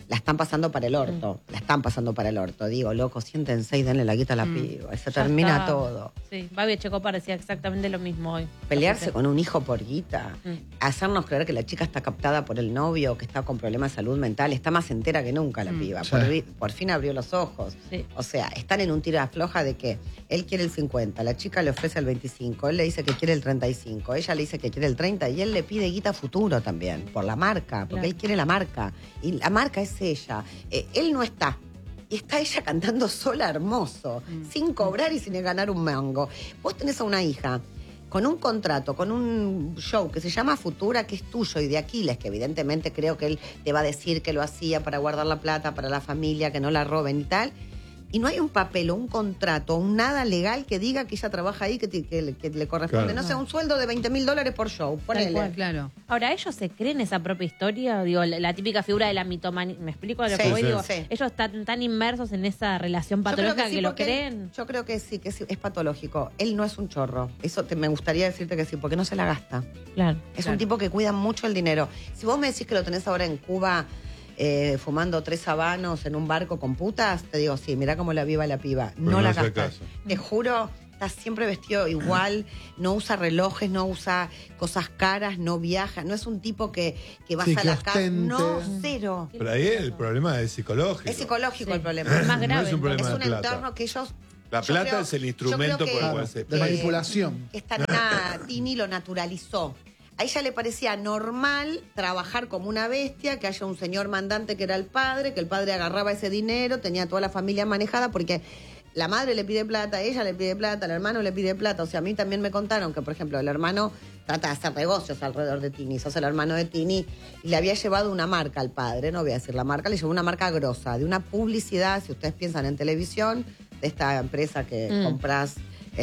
la están pasando para el orto, mm. la están pasando para el orto. Digo, loco, siéntense y denle la guita a la mm. piba, y se ya termina está. todo. Sí, Babi Echecopar decía exactamente lo mismo hoy. Pelearse con un hijo por guita, mm. hacernos creer que la chica está captada por el novio, que está con problemas de salud mental, está más entera que nunca la mm. piba. Sí. Por, por fin abrió los ojos. Sí. O sea, están en un tira floja de que él quiere el cincuenta, la chica le ofrece el veinticinco, él le dice que quiere el treinta y cinco, ella le dice que quiere el treinta y él le pide guita futuro también, por la marca, porque claro. él quiere la marca. Y la marca es ella. Eh, él no está. Y está ella cantando sola hermoso, mm. sin cobrar y sin ganar un mango. Vos tenés a una hija con un contrato, con un show que se llama Futura, que es tuyo y de Aquiles, que evidentemente creo que él te va a decir que lo hacía para guardar la plata, para la familia, que no la roben y tal. Y no hay un papel o un contrato o un nada legal que diga que ella trabaja ahí, que, te, que, que le corresponde, claro. no sé, un sueldo de veinte mil dólares por show. Ponele. Cual, claro. Ahora, ¿ellos se creen esa propia historia? Digo, la, la típica figura de la mitomanía. ¿Me explico lo Sí, que voy? sí, Digo, sí. ellos están tan inmersos en esa relación Yo creo patológica que, sí, lo porque creen. él- yo creo que sí, que sí, es patológico. Él no es un chorro. Eso te, me gustaría decirte que sí, porque no se la gasta. Claro. Es Claro. un tipo que cuida mucho el dinero. Si vos me decís que lo tenés ahora en Cuba eh, fumando tres habanos en un barco con putas, te digo, sí, mirá cómo la viva la piba. Pero no, no la hace gasta. caso. Te juro, está siempre vestido igual, no usa relojes, no usa cosas caras, no viaja. No es un tipo que, que vas Sí, a que la casa. ostente. No, cero. Pero ahí el problema es psicológico. Es psicológico Sí. el problema. Es más No grave. es un problema Es de un plata. entorno que ellos... La yo plata creo- es el yo instrumento creo que- por el cual Claro, se de paga. manipulación. Esta nena Tini lo naturalizó. A ella le parecía normal trabajar como una bestia, que haya un señor mandante que era el padre, que el padre agarraba ese dinero, tenía toda la familia manejada, porque la madre le pide plata, ella le pide plata, el hermano le pide plata. O sea, a mí también me contaron que, por ejemplo, el hermano trata de hacer negocios alrededor de Tini, sos el hermano de Tini, y le había llevado una marca al padre, no voy a decir la marca, le llevó una marca grosa, de una publicidad, si ustedes piensan en televisión, de esta empresa que Mm. compras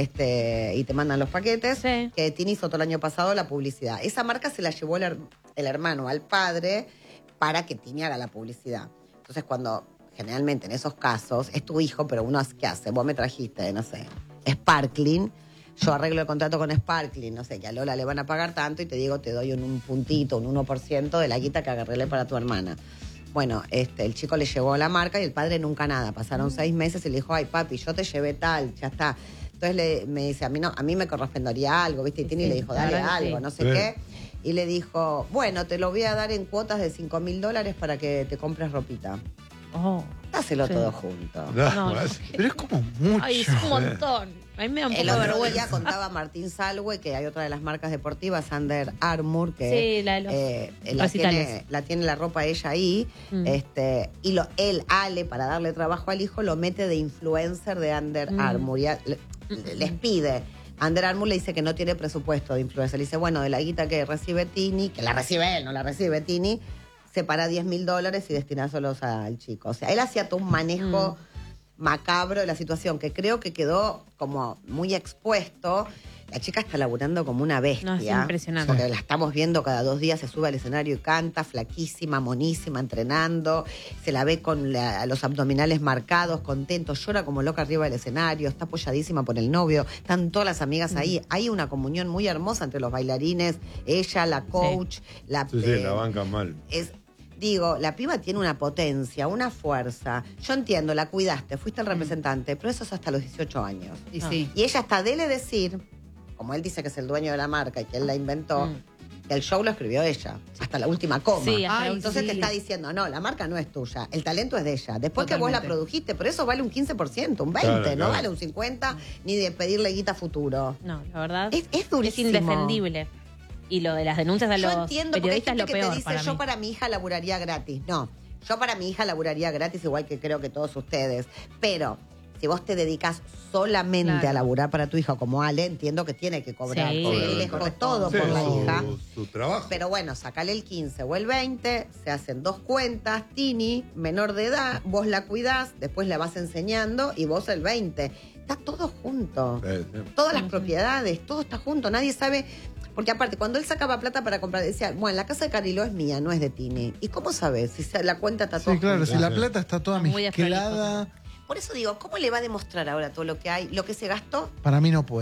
este, y te mandan los paquetes, Sí. que Tini hizo todo el año pasado la publicidad. Esa marca se la llevó el, her- el hermano al padre para que Tini haga la publicidad. Entonces, cuando generalmente en esos casos es tu hijo, pero uno, ¿qué hace? Vos me trajiste, no sé, Sparkling, yo arreglo el contrato con Sparkling, no sé, que a Lola le van a pagar tanto y te digo, te doy un, un puntito, un uno por ciento de la guita que agarré para tu hermana. Bueno, este, el chico le llevó la marca y el padre nunca nada. Pasaron seis meses y le dijo, ay papi, yo te llevé tal, ya está. Entonces le, me dice, a mí no, a mí me correspondería algo, ¿viste? Y Tini Sí, le dijo, la dale verdad que algo, sí. no sé Sí. qué. Y le dijo, bueno, te lo voy a dar en cuotas de cinco mil dólares para que te compres ropita. Oh. Dáselo Sí. todo junto. No, No, no, no. es- Pero es como mucho. Ay, es un montón. A mí me da un El poco de otro día vergüenza. contaba Martín Salwe que hay otra de las marcas deportivas, Under Armour, que Sí, la de los eh, la, recitales. tiene, la tiene la ropa ella ahí, Mm. este, y lo, él, Ale, para darle trabajo al hijo, lo mete de influencer de Under Mm. Armour. Y a- le- les pide. Under Armour le dice que no tiene presupuesto de influencer. Le dice, bueno, de la guita que recibe Tini, que la recibe él, no la recibe Tini, separa diez mil dólares y destinándolos al chico. O sea, él hacía todo un manejo macabro de la situación, que creo que quedó como muy expuesto. La chica está laburando como una bestia. No, es impresionante. Porque la estamos viendo cada dos días, se sube al escenario y canta, flaquísima, monísima, entrenando. Se la ve con la- los abdominales marcados, contentos, llora como loca arriba del escenario, está apoyadísima por el novio, están todas las amigas ahí. Hay una comunión muy hermosa entre los bailarines, ella, la coach, la... Sí, sí, eh, la banca mal. es, digo, la piba tiene una potencia, una fuerza. Yo entiendo, la cuidaste, fuiste el representante, pero eso es hasta los dieciocho años. Y No. sí. Y ella hasta dele decir, como él dice que es el dueño de la marca y que él la inventó, Mm. que el show lo escribió ella, hasta la última coma. Sí, hasta Ay, la Entonces sí. te está diciendo, no, la marca no es tuya, el talento es de ella. Después que vos la Totalmente. produjiste, pero eso vale un quince por ciento, un veinte por ciento, Claro, no claro. vale un cincuenta por ciento, ni de pedirle guita futuro. No, la verdad. Es, es durísimo. indefendible. Y lo de las denuncias a Yo los entiendo, porque hay periodistas es gente lo que peor te dice, para yo mí. para mi hija laburaría gratis. No, yo para mi hija laburaría gratis, igual que creo que todos ustedes. Pero si vos te dedicas solamente Claro. a laburar para tu hija, como Ale, entiendo que tiene que cobrar. Sí. Porque él Obviamente. dejó todo Sí, por la su- hija. Su trabajo. Pero bueno, sacale el quince o el veinte, se hacen dos cuentas, Tini, menor de edad, vos la cuidás, después la vas enseñando y vos el veinte. Está todo junto. Sí, sí. Todas las propiedades, todo está junto, nadie sabe. Porque aparte, cuando él sacaba plata para comprar, decía, bueno, la casa de Cariló es mía, no es de Tini. ¿Y cómo sabes? Si se- la cuenta está toda Sí, claro, junta. si la Sí. plata está toda Muy mezclada, Por eso digo, ¿cómo le va a demostrar ahora todo lo que hay, lo que se gastó? para mí no puede.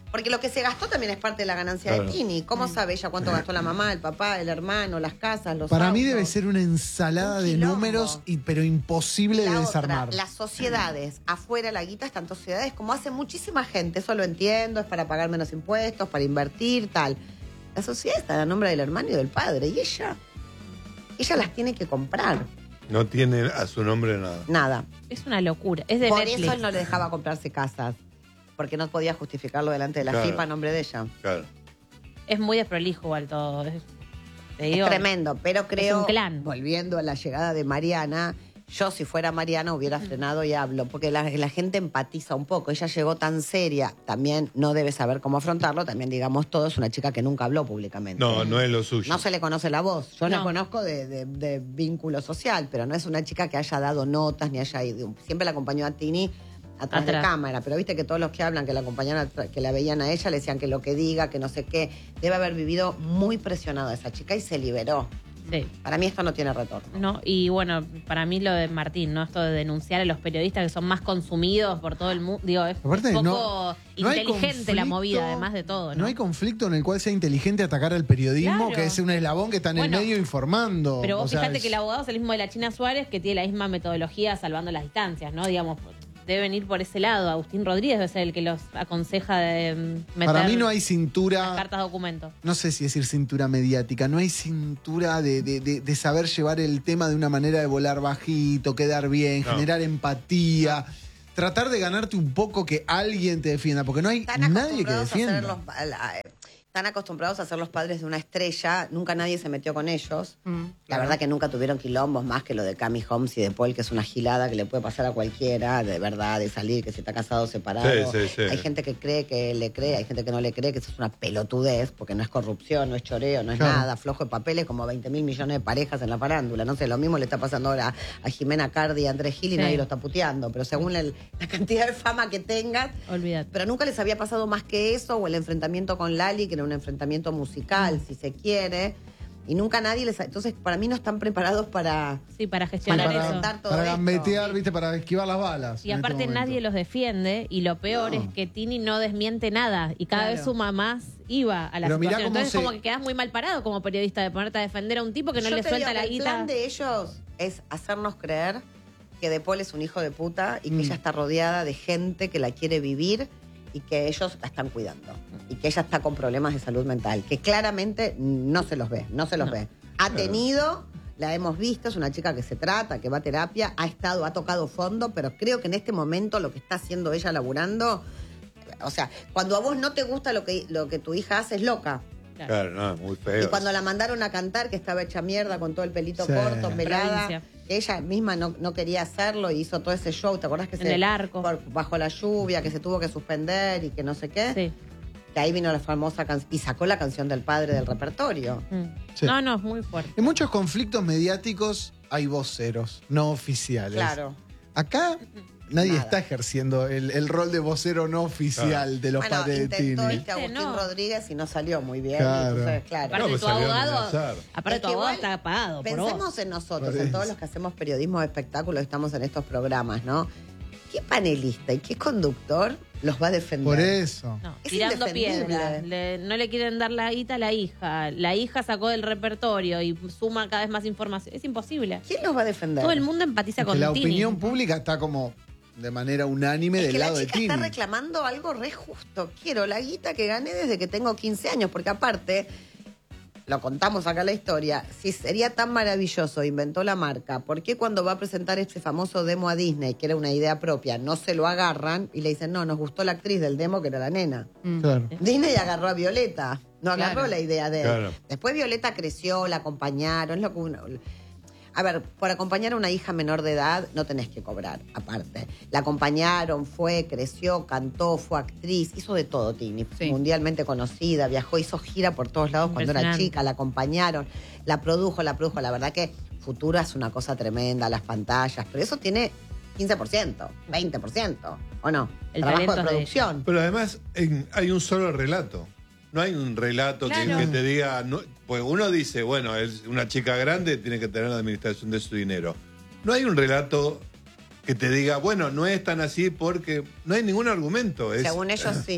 Porque lo que se gastó también es parte de la ganancia Claro. de Tini. ¿Cómo sabe ella cuánto gastó la mamá, el papá, el hermano, las casas, los Para mí autos? debe ser una ensalada Un de quilombo. números, y, pero imposible La de otra, desarmar. las sociedades, afuera la guita, tanto sociedades como hace muchísima gente, eso lo entiendo, es para pagar menos impuestos, para invertir, tal. La sociedad está a nombre del hermano y del padre, y ella, ella las tiene que comprar. No tiene a su nombre nada. Nada. Es una locura. Es de Por Netflix. eso él no le dejaba comprarse casas, porque no podía justificarlo delante de la Claro. F I P a nombre de ella. Claro. Es muy desprolijo igual todo. Es, te Es digo, tremendo, pero creo, un clan. volviendo a la llegada de Mariana, yo si fuera Mariana hubiera frenado y hablo, porque la, la gente empatiza un poco. Ella llegó tan seria, también no debe saber cómo afrontarlo, también digamos todo, es una chica que nunca habló públicamente. No, no es lo suyo. No se le conoce la voz. Yo la No. conozco de, de- de vínculo social, pero no es una chica que haya dado notas ni haya ido. Siempre la acompañó a Tini atrás de Atrás. cámara, pero viste que todos los que hablan, que la acompañaban, atra- que la veían a ella, le decían que lo que diga, que no sé qué. Debe haber vivido muy presionada esa chica y se liberó. Sí. Para mí esto no tiene retorno. No, y bueno, para mí lo de Martín, ¿no? Esto de denunciar a los periodistas que son más consumidos por todo el mundo. Digo, es, Aparte, es poco no- no hay inteligente la conflicto- movida, además de todo, ¿no? No hay conflicto en el cual sea inteligente atacar al periodismo, Claro. que es un eslabón que está en Bueno, el medio informando. Pero vos O sea, fíjate es- que el abogado es el mismo de la China Suárez, que tiene la misma metodología salvando las distancias, ¿no? Digamos, deben ir por ese lado. Agustín Rodríguez debe ser el que los aconseja de mm, meter Para mí no hay las cintura, cartas documento. no sé si decir cintura mediática, no hay cintura de, de- de- de saber llevar el tema de una manera de volar bajito, quedar bien, No. generar empatía, tratar de ganarte un poco que alguien te defienda, porque no hay Están nadie que acostumbrados a ser defienda. los, a la- están acostumbrados a ser los padres de una estrella, nunca nadie se metió con ellos. La verdad que nunca tuvieron quilombos más que lo de Cami Holmes y de Paul, que es una gilada que le puede pasar a cualquiera, de verdad, de salir, que se está casado separado. Sí, sí, sí. Hay gente que cree que le cree, hay gente que no le cree, que eso es una pelotudez, porque no es corrupción, no es choreo, no es Claro. nada, flojo de papeles, como veinte mil millones de parejas en la farándula. No sé, lo mismo le está pasando ahora a Jimena Cardi y a Andrés Gil y Sí. nadie lo está puteando, pero según el- la cantidad de fama que tengas, Olvídate. pero nunca les había pasado más que eso, o el enfrentamiento con Lali, que era un enfrentamiento musical, si se quiere. Y nunca nadie les... Entonces, para mí no están preparados para... Sí, para Para gestionar para eso. enfrentar todo para esto. gambetear, ¿viste? Para esquivar las balas. Y en este aparte momento. nadie los defiende y lo peor No. es que Tini no desmiente nada y cada Claro. vez suma más IVA a la Pero mirá situación. cómo Entonces se- como que quedas muy mal parado como periodista de ponerte a defender a un tipo que no Yo le te suelta digo la que el guita. plan de ellos es hacernos creer que De Paul es un hijo de puta y que Mm. ella está rodeada de gente que la quiere vivir y que ellos la están cuidando. Y que ella está con problemas de salud mental, que claramente no se los ve, no se los No. ve. Ha tenido, la hemos visto, es una chica que se trata, que va a terapia, ha estado, ha tocado fondo, pero creo que en este momento lo que está haciendo ella laburando, o sea, cuando a vos no te gusta lo que, lo que tu hija hace, es loca. Claro, no, muy feo. Y cuando la mandaron a cantar, que estaba hecha mierda con todo el pelito Sí. corto, pelada, Provincia. que ella misma no, no quería hacerlo y hizo todo ese show, ¿te acordás que En se el arco. por- bajo la lluvia, que se tuvo que suspender y que no sé qué? Sí. Que ahí vino la famosa canción y sacó la canción del padre del repertorio. Mm. Sí. No, no, es muy fuerte. En muchos conflictos mediáticos hay voceros, no oficiales. Claro. Acá nadie Nada. está ejerciendo el, el rol de vocero no oficial de los Bueno, padres de intentó Tini. este Agustín No. Rodríguez y no salió muy bien. Claro. Entonces, claro. Aparte No, pues tu salió a abogado, amenazar. aparte Es tu que abogado igual está pagado por Pensemos vos. en nosotros, Por en eso. todos los que hacemos periodismo de espectáculos, estamos en estos programas, ¿no? ¿Qué panelista y qué conductor los va a defender? Por eso. No, Es tirando indefendible. piedras. Le- no le quieren dar la guita a la hija. La hija sacó del repertorio y suma cada vez más información. Es imposible. ¿Quién los va a defender? Todo el mundo empatiza Que con la Tini. opinión pública está como de manera unánime Es del que la lado de chica Tini. está reclamando algo re justo. Quiero la guita que gané desde que tengo quince años, porque aparte, lo contamos acá la historia, si sería tan maravilloso, inventó la marca, ¿por qué cuando va a presentar este famoso demo a Disney, que era una idea propia, no se lo agarran y le dicen, no, nos gustó la actriz del demo que era la nena? Mm. Claro. Disney agarró a Violeta, no agarró Claro. la idea de él. Claro. Después Violeta creció, la acompañaron, es lo que uno... A ver, por acompañar a una hija menor de edad no tenés que cobrar, aparte. La acompañaron, fue, creció, cantó, fue actriz, hizo de todo, Tini. Sí. Mundialmente conocida, viajó, hizo gira por todos lados cuando era Impresionante. chica, la acompañaron, la produjo, la produjo. La verdad que Futura es una cosa tremenda, las pantallas, pero eso tiene quince por ciento, veinte por ciento, ¿o no? El Trabajo talento de es de producción. Pero además en- hay un solo relato. No hay un relato que- Claro. que, te diga... No, pues uno dice, bueno, es una chica grande, tiene que tener la administración de su dinero. No hay un relato que te diga, bueno, no es tan así porque no hay ningún argumento. Es, Según ellos, sí.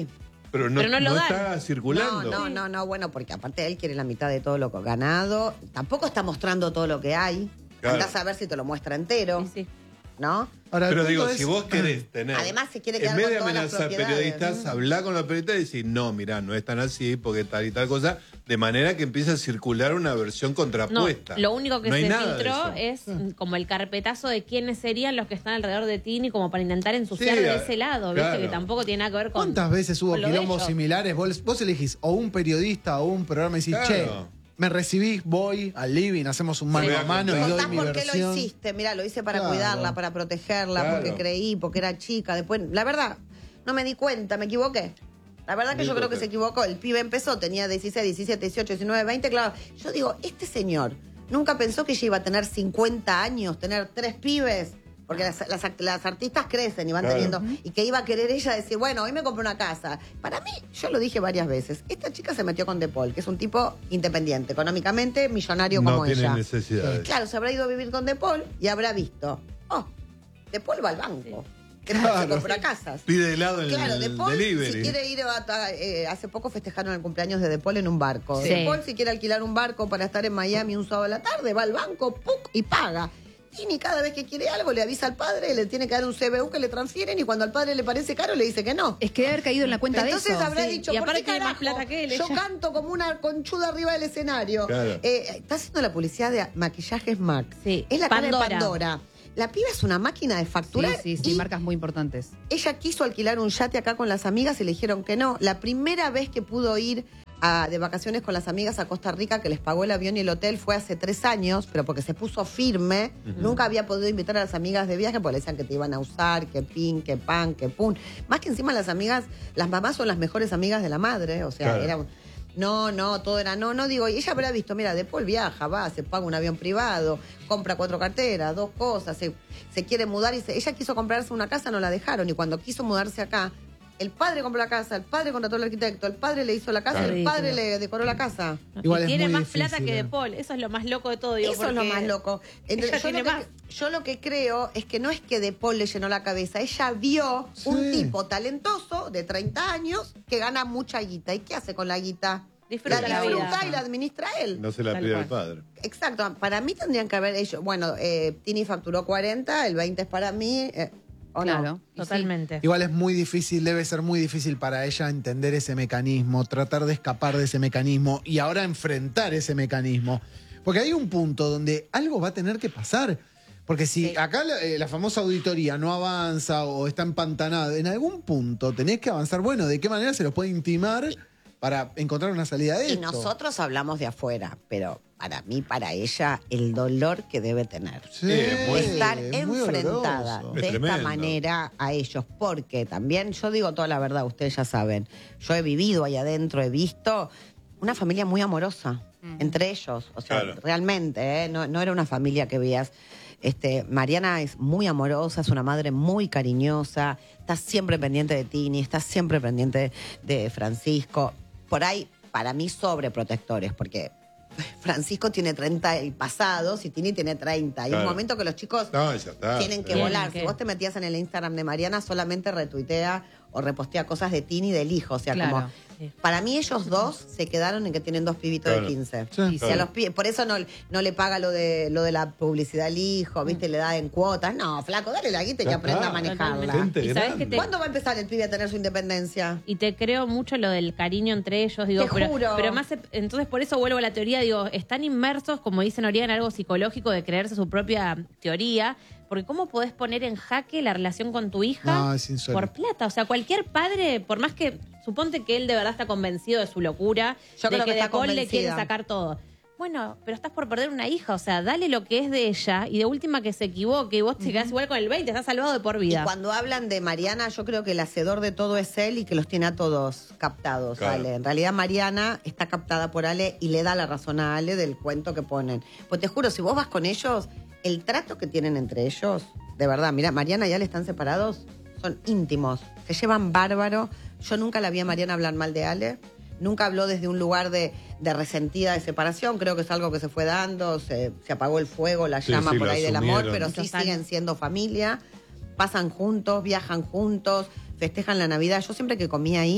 Pero no, Pero no lo no dan. está circulando. No, no, no, no, bueno, porque aparte él quiere la mitad de todo lo que ha ganado. Tampoco está mostrando todo lo que hay. Claro. Andás a ver si te lo muestra entero, Sí, sí. ¿no? Ahora, el Pero punto digo, es- si vos querés tener. Además, se quiere en quedar vez con de todas las amenazar propiedades. periodistas, hablar con los periodistas y decir, no, mirá, no es tan así, porque tal y tal cosa, de manera que empieza a circular una versión No, contrapuesta. lo único que No hay se nada de filtró eso. es mm, como el carpetazo de quiénes serían los que están alrededor de Tini, como para intentar ensuciar Sí, de a- ese lado, claro. ¿viste? Que tampoco tiene nada que ver con. ¿Cuántas veces hubo con lo de quilombos ellos. similares? Vos, vos elegís o un periodista o un programa y decís, Claro. che, me recibís, voy al living, hacemos un mano Sí. a mano y doy Contás mi por qué versión. lo hiciste. Mirá, lo hice para Claro. cuidarla, para protegerla, Claro. porque creí, porque era chica. Después, la verdad, no me di cuenta, me equivoqué. La verdad que Mil yo creo que cosas. se equivocó. El pibe empezó, tenía dieciséis, diecisiete, dieciocho, diecinueve, veinte, claro. Yo digo, este señor nunca pensó que ella iba a tener cincuenta años, tener tres pibes. Porque las, las, las artistas crecen y van Claro. teniendo. Y que iba a querer ella decir, bueno, hoy me compré una casa. Para mí, yo lo dije varias veces, esta chica se metió con De Paul, que es un tipo independiente, económicamente, millonario No como tiene ella. necesidades. Claro, se habrá ido a vivir con De Paul y habrá visto, oh, De Paul va al banco. Que se Claro. compra casas. Pide helado en Claro, el De Paul, delivery. si quiere ir a, a- eh, hace poco festejaron el cumpleaños de De Paul en un barco. Sí. De Paul, si quiere alquilar un barco para estar en Miami un sábado a la tarde, va al banco, ¡puc! Y paga. Tini cada vez que quiere algo le avisa al padre, le tiene que dar un C B U que le transfieren y cuando al padre le parece caro le dice que no. Es que debe haber caído en la cuenta Entonces de eso. habrá Sí. dicho, Y ¿por aparte qué tiene más carajo? plata que él, Yo ella. canto como una conchuda arriba del escenario. Claro. Eh, está haciendo la publicidad de maquillajes MAC. Sí. Es la cara de Pandora. Pandora. La piba es una máquina de Sí, facturar. sí, sí, y marcas muy importantes. ella quiso alquilar un yate acá con las amigas y le dijeron que no. La primera vez que pudo ir a- de vacaciones con las amigas a Costa Rica, que les pagó el avión y el hotel, fue hace tres años, pero porque se puso firme. Nunca había podido invitar a las amigas de viaje porque le decían que te iban a usar, que pin, que pan, que pun. Más que encima las amigas, las mamás son las mejores amigas de la madre. O sea, Claro. era un- no, no, todo era no, no, digo, y ella habrá visto, mira, De Paul viaja, va, se paga un avión privado, compra cuatro carteras, dos cosas, se, se quiere mudar y se, ella quiso comprarse una casa, no la dejaron, y cuando quiso mudarse acá, el padre compró la casa, el padre contrató al arquitecto, el padre le hizo la casa, Claro. el padre le decoró la casa. Igual y es tiene muy más difícil, plata que eh. De Paul. Eso es lo más loco de todo. Digo, Eso es lo porque más loco. Entre- ella yo, tiene lo que, más. yo lo que creo es que no es que De Paul le llenó la cabeza, ella vio un Sí. tipo talentoso de treinta años que gana mucha guita. ¿Y qué hace con la guita? Disfruta la la vida. disfruta y la administra él. No se la Tal pide al cual. padre. Exacto, para mí tendrían que haber ellos, bueno, eh, Tini facturó cuarenta, el veinte es para mí, eh, ¿o no? Claro. Y sí. Totalmente. Igual es muy difícil, debe ser muy difícil para ella entender ese mecanismo, tratar de escapar de ese mecanismo y ahora enfrentar ese mecanismo. Porque hay un punto donde algo va a tener que pasar. Porque si Sí. acá la, eh, la famosa auditoría no avanza o está empantanada, en algún punto tenés que avanzar. Bueno, ¿de qué manera se los puede intimar para encontrar una salida de Y esto? nosotros hablamos de afuera, pero para mí, para ella, el dolor que debe tener. Sí, es muy- Estar es muy enfrentada doloroso. de Es esta tremendo. manera a ellos, porque también, yo digo toda la verdad, ustedes ya saben, yo he vivido ahí adentro, he visto una familia muy amorosa entre ellos, o sea, Claro. realmente, ¿eh? no, no era una familia que veías. Este, Mariana es muy amorosa, es una madre muy cariñosa, está siempre pendiente de Tini, está siempre pendiente de Francisco. Por ahí, para mí, sobreprotectores, porque Francisco tiene treinta y pasados y Tini tiene treinta. Hay un Claro. momento que los chicos No, ya está. tienen que Eh, volar. que- Si vos te metías en el Instagram de Mariana, solamente retuitea o repostea cosas de Tini y del hijo. O sea, Claro. como. Sí. Para mí, ellos dos se quedaron en que tienen dos pibitos Claro. de quince. Sí. Y si a los pi- por eso no, no le paga lo de lo de la publicidad al hijo, ¿viste? Le da en cuotas. No, flaco, dale la guita y que Ya aprenda está. a manejarla. Gente ¿Y sabes grande. que te- ¿Cuándo va a empezar el pibe a tener su independencia? Y te creo mucho lo del cariño entre ellos, digo, Te pero, juro. pero más, e- entonces por eso vuelvo a la teoría, digo, están inmersos, como dice Noriega, en algo psicológico de creerse su propia teoría, porque ¿cómo podés poner en jaque la relación con tu hija No, es insólito. por plata? O sea, cualquier padre, por más que, suponte que él de verdad está convencido de su locura, Yo de creo que que de está Paul le convencida. quiere sacar todo. Bueno, pero estás por perder una hija, o sea, dale lo que es de ella y de última que se equivoque y vos te quedás igual con el veinte, estás salvado de por Y vida. cuando hablan de Mariana, yo creo que el hacedor de todo es él y que los tiene a todos captados, Claro. Ale. En realidad, Mariana está captada por Ale y le da la razón a Ale del cuento que ponen. Pues te juro, si vos vas con ellos, el trato que tienen entre ellos, de verdad, mira, Mariana y Ale están separados, son íntimos, se llevan bárbaro. Yo nunca la vi a Mariana hablar mal de Ale. Nunca habló desde un lugar de, de resentida de separación. Creo que es algo que se fue dando, se, se apagó el fuego, la Sí, llama sí, por lo ahí del amor, asumieron. pero sí Muchos años. siguen siendo familia. Pasan juntos, viajan juntos, festejan la Navidad. Yo siempre que comía ahí,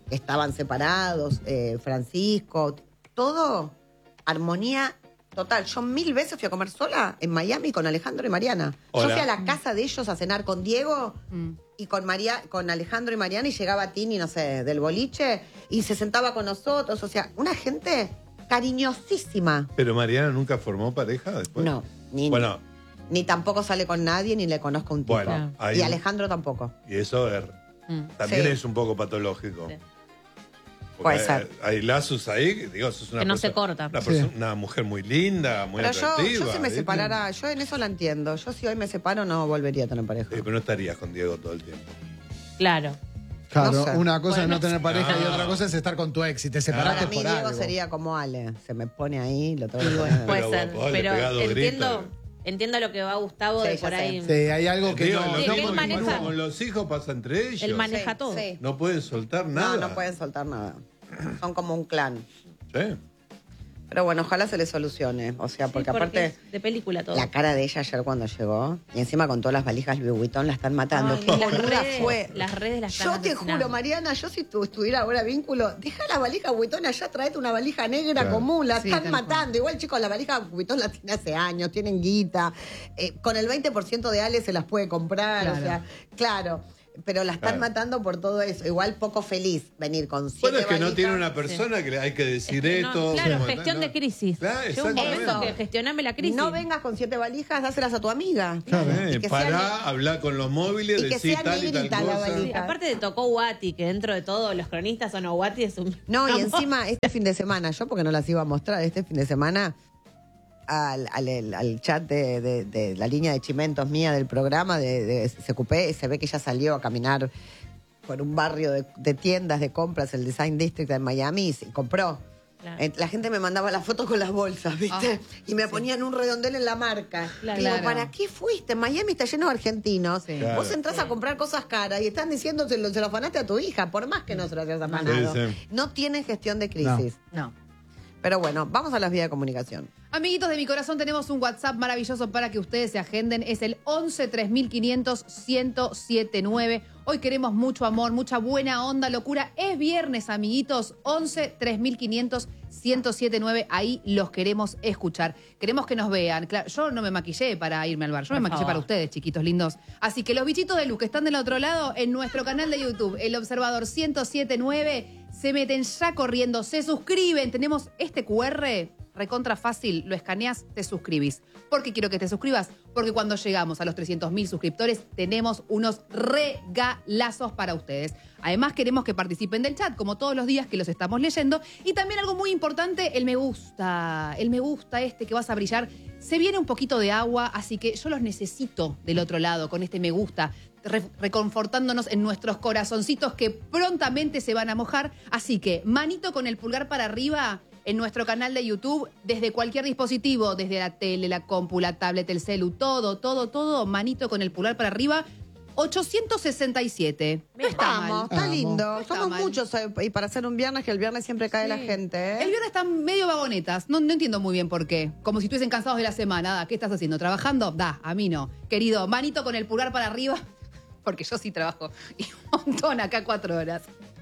estaban separados, eh, Francisco, todo armonía total. Yo mil veces fui a comer sola en Miami con Alejandro y Mariana. Hola. Yo fui a la casa de ellos a cenar con Diego Mm. y con María, con Alejandro y Mariana, y llegaba Tini, no sé, del boliche, y se sentaba con nosotros. O sea, una gente cariñosísima. Pero Mariana nunca formó pareja después. No, ni, Bueno, ni tampoco sale con nadie, ni le conozco un tipo. bueno, ahí- Y Alejandro tampoco. y eso es, Mm. también Sí. es un poco patológico. Sí. Porque Puede ser. Hay, hay lazos ahí, que digo, sos una Que no se persona- corta. Una, Sí. persona- una mujer muy linda, muy Pero yo, atractiva. yo si me ¿viste? separara, yo en eso la entiendo. Yo si hoy me separo no volvería a tener pareja. Sí, pero no estarías con Diego todo el tiempo. Claro. Claro, No sé. una cosa Bueno, es no tener pareja y no. otra cosa es estar con tu ex y te separaste Para mí por Diego algo. sería como Ale. Se me pone ahí, lo tengo que Y bueno, poner. puede Pero ser. vos le Pero pegás dos entiendo, gritos. entiendo lo que va Gustavo Sí, de ya por sé. ahí. Sí, hay algo que Digo, no. los Sí, no que él hijos, maneja. con los hijos pasa entre ellos. Él maneja Sí, todo. sí. No pueden soltar No, nada. no pueden soltar nada. Son como un clan. Sí. Pero bueno, ojalá se les solucione. O sea, Sí, porque, aparte, es de película todo. la cara de ella ayer cuando llegó, y encima con todas las valijas Louis Vuitton la están matando. Ay, Qué las boluda redes- fue. las redes la están Yo te asesinando. juro, Mariana, yo si tu, estuviera ahora vínculo, deja la valija Vuitton allá, traete una valija negra Claro. común, la Sí, están tal matando. Igual, chicos, la valija Vuitton la tiene hace años, tienen guita. Eh, con el veinte por ciento de Ale se las puede comprar, Claro. o sea, claro. Pero la están Claro. matando por todo eso. Igual poco feliz venir con siete Bueno, es que no valijas. tiene una persona que le hay que decir Es que no, esto. claro, como gestión tal, de ¿no? crisis. Claro, Llega un momento exactamente. que gestioname la crisis. No vengas con siete valijas, dáselas a tu amiga. Claro. Y que sea Pará, ne- hablar con los móviles, y que decir sea tal y tal negrita la cosa. valija. Sí, aparte te tocó Wati, que dentro de todo los cronistas son Wati, es un... No, y amor. encima este fin de semana, yo porque no las iba a mostrar, este fin de semana al, al, al- al chat de, de- de la línea de chimentos mía del programa de, de S Q P, se ve que ella salió a caminar por un barrio de, de tiendas de compras, el Design District en Miami, y se compró. Claro. Eh, La gente me mandaba las fotos con las bolsas, ¿viste? Ah, y me sí. ponían un redondel en la marca. Claro. Digo, Claro. ¿para qué fuiste? Miami está lleno de argentinos. Sí. Claro. Vos entras a comprar cosas caras y están diciendo se lo, se lo afanaste a tu hija, por más que no se lo hayas afanado. Sí, sí. No tienen gestión de crisis. No. Pero bueno, vamos a las vías de comunicación. Amiguitos de mi corazón, tenemos un WhatsApp maravilloso para que ustedes se agenden. Es el once tres mil quinientos ciento setenta y nueve. Hoy queremos mucho amor, mucha buena onda, locura. Es viernes, amiguitos. once tres mil quinientos ciento setenta y nueve. Ahí los queremos escuchar. Queremos que nos vean. Claro, yo no me maquillé para irme al bar. Yo Por me maquillé favor. para ustedes, chiquitos lindos. Así que los bichitos de luz que están del otro lado, en nuestro canal de YouTube, El Observador ciento setenta y nueve, se meten ya corriendo, se suscriben. Tenemos este Q R recontra fácil, lo escaneas, te suscribís. ¿Por qué quiero que te suscribas? Porque cuando llegamos a los trescientos mil suscriptores tenemos unos regalazos para ustedes. Además queremos que participen del chat, como todos los días que los estamos leyendo. Y también algo muy importante, el me gusta. El me gusta este que vas a brillar. Se viene un poquito de agua, así que yo los necesito del otro lado con este me gusta, re- reconfortándonos en nuestros corazoncitos que prontamente se van a mojar. Así que manito con el pulgar para arriba en nuestro canal de YouTube, desde cualquier dispositivo, desde la tele, la compu, la tablet, el celu, todo, todo, todo, manito con el pulgar para arriba. ochocientos sesenta y siete. No está Vamos, mal. está Vamos. lindo. No está Somos mal. muchos eh, y para hacer un viernes, que el viernes siempre cae Sí. la gente. ¿eh? El viernes están medio vagonetas. No, no entiendo muy bien por qué. Como si estuviesen cansados de la semana. Da, ¿qué estás haciendo? ¿Trabajando? Da, a mí no. Querido, manito con el pulgar para arriba, porque yo sí trabajo. Y un montón acá, cuatro horas.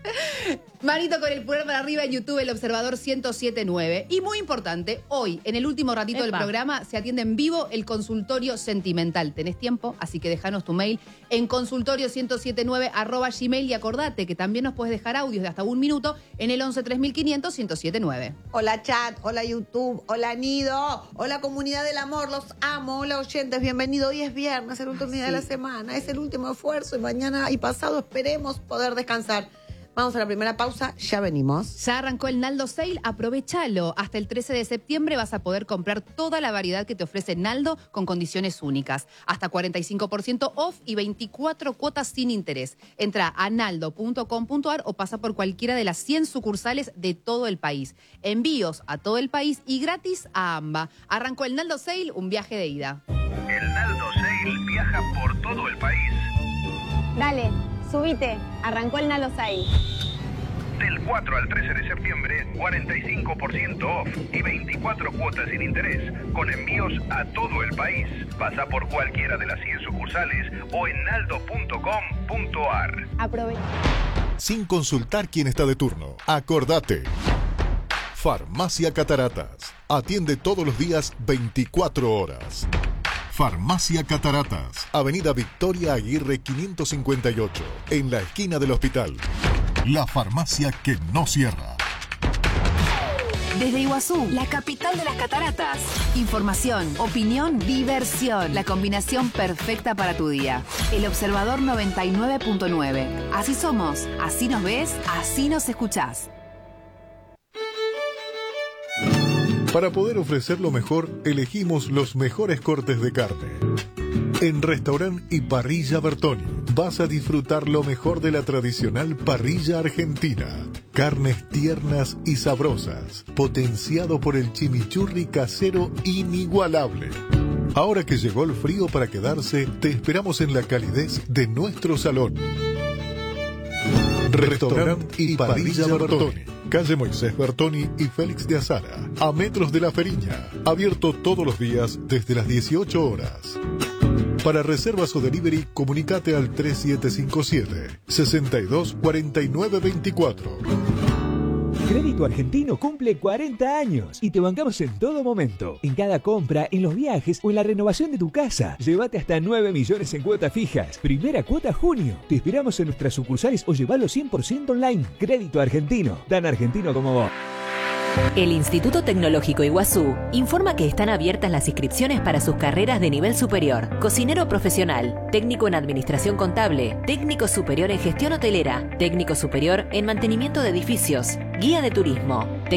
Manito con el pulgar para arriba en YouTube, El Observador ciento setenta y nueve. Y muy importante, hoy, en el último ratito del Epa. programa, se atiende en vivo el consultorio sentimental. Tenés tiempo, así que déjanos tu mail en consultorio ciento setenta y nueve arroba gmail y acordate que también nos puedes dejar audios de hasta un minuto en el once tres mil quinientos ciento setenta y nueve. Hola chat, hola YouTube, hola Nido, hola comunidad del amor, los amo, hola oyentes, bienvenido. Hoy es viernes, el último día de la semana, es el último esfuerzo y mañana y pasado esperemos poder descansar. Vamos a la primera pausa, ya venimos. Ya arrancó el Naldo Sale, aprovechalo. Hasta el trece de septiembre vas a poder comprar toda la variedad que te ofrece Naldo con condiciones únicas. Hasta cuarenta y cinco por ciento off y veinticuatro cuotas sin interés. Entra a naldo punto com punto ar o pasa por cualquiera de las cien sucursales de todo el país. Envíos a todo el país y gratis a AMBA. Arrancó el Naldo Sale, un viaje de ida. El Naldo Sale viaja por todo el país. Dale, subite. Arrancó el Naldo Sale. Del cuatro al trece de septiembre, cuarenta y cinco por ciento off y veinticuatro cuotas sin interés, con envíos a todo el país. Pasa por cualquiera de las cien sucursales o en naldo punto com punto ar. Aprovecha. sin consultar quién está de turno. Acordate. Farmacia Cataratas. Atiende todos los días veinticuatro horas. Farmacia Cataratas. Avenida Victoria Aguirre quinientos cincuenta y ocho. En la esquina del hospital. La farmacia que no cierra. Desde Iguazú, la capital de las cataratas. Información, opinión, diversión. La combinación perfecta para tu día. El Observador noventa y nueve punto nueve. Así somos, así nos ves, así nos escuchás. Para poder ofrecer lo mejor, elegimos los mejores cortes de carne. En Restaurant y Parrilla Bertoni vas a disfrutar lo mejor de la tradicional parrilla argentina. Carnes tiernas y sabrosas, potenciado por el chimichurri casero inigualable. Ahora que llegó el frío para quedarse, te esperamos en la calidez de nuestro salón. Restaurant y Parrilla Bertoni. Calle Moisés Bertoni y Félix de Azara, a metros de La Feriña. Abierto todos los días desde las dieciocho horas. Para reservas o delivery, comunicate al tres siete cinco siete, seis dos cuatro nueve dos cuatro. Crédito Argentino cumple cuarenta años y te bancamos en todo momento. En cada compra, en los viajes o en la renovación de tu casa. Llévate hasta nueve millones en cuotas fijas. Primera cuota junio. Te esperamos en nuestras sucursales o llevalo cien por ciento online. Crédito Argentino. Tan argentino como vos. El Instituto Tecnológico Iguazú informa que están abiertas las inscripciones para sus carreras de nivel superior: cocinero profesional, técnico en administración contable, técnico superior en gestión hotelera, técnico superior en mantenimiento de edificios, guía de turismo,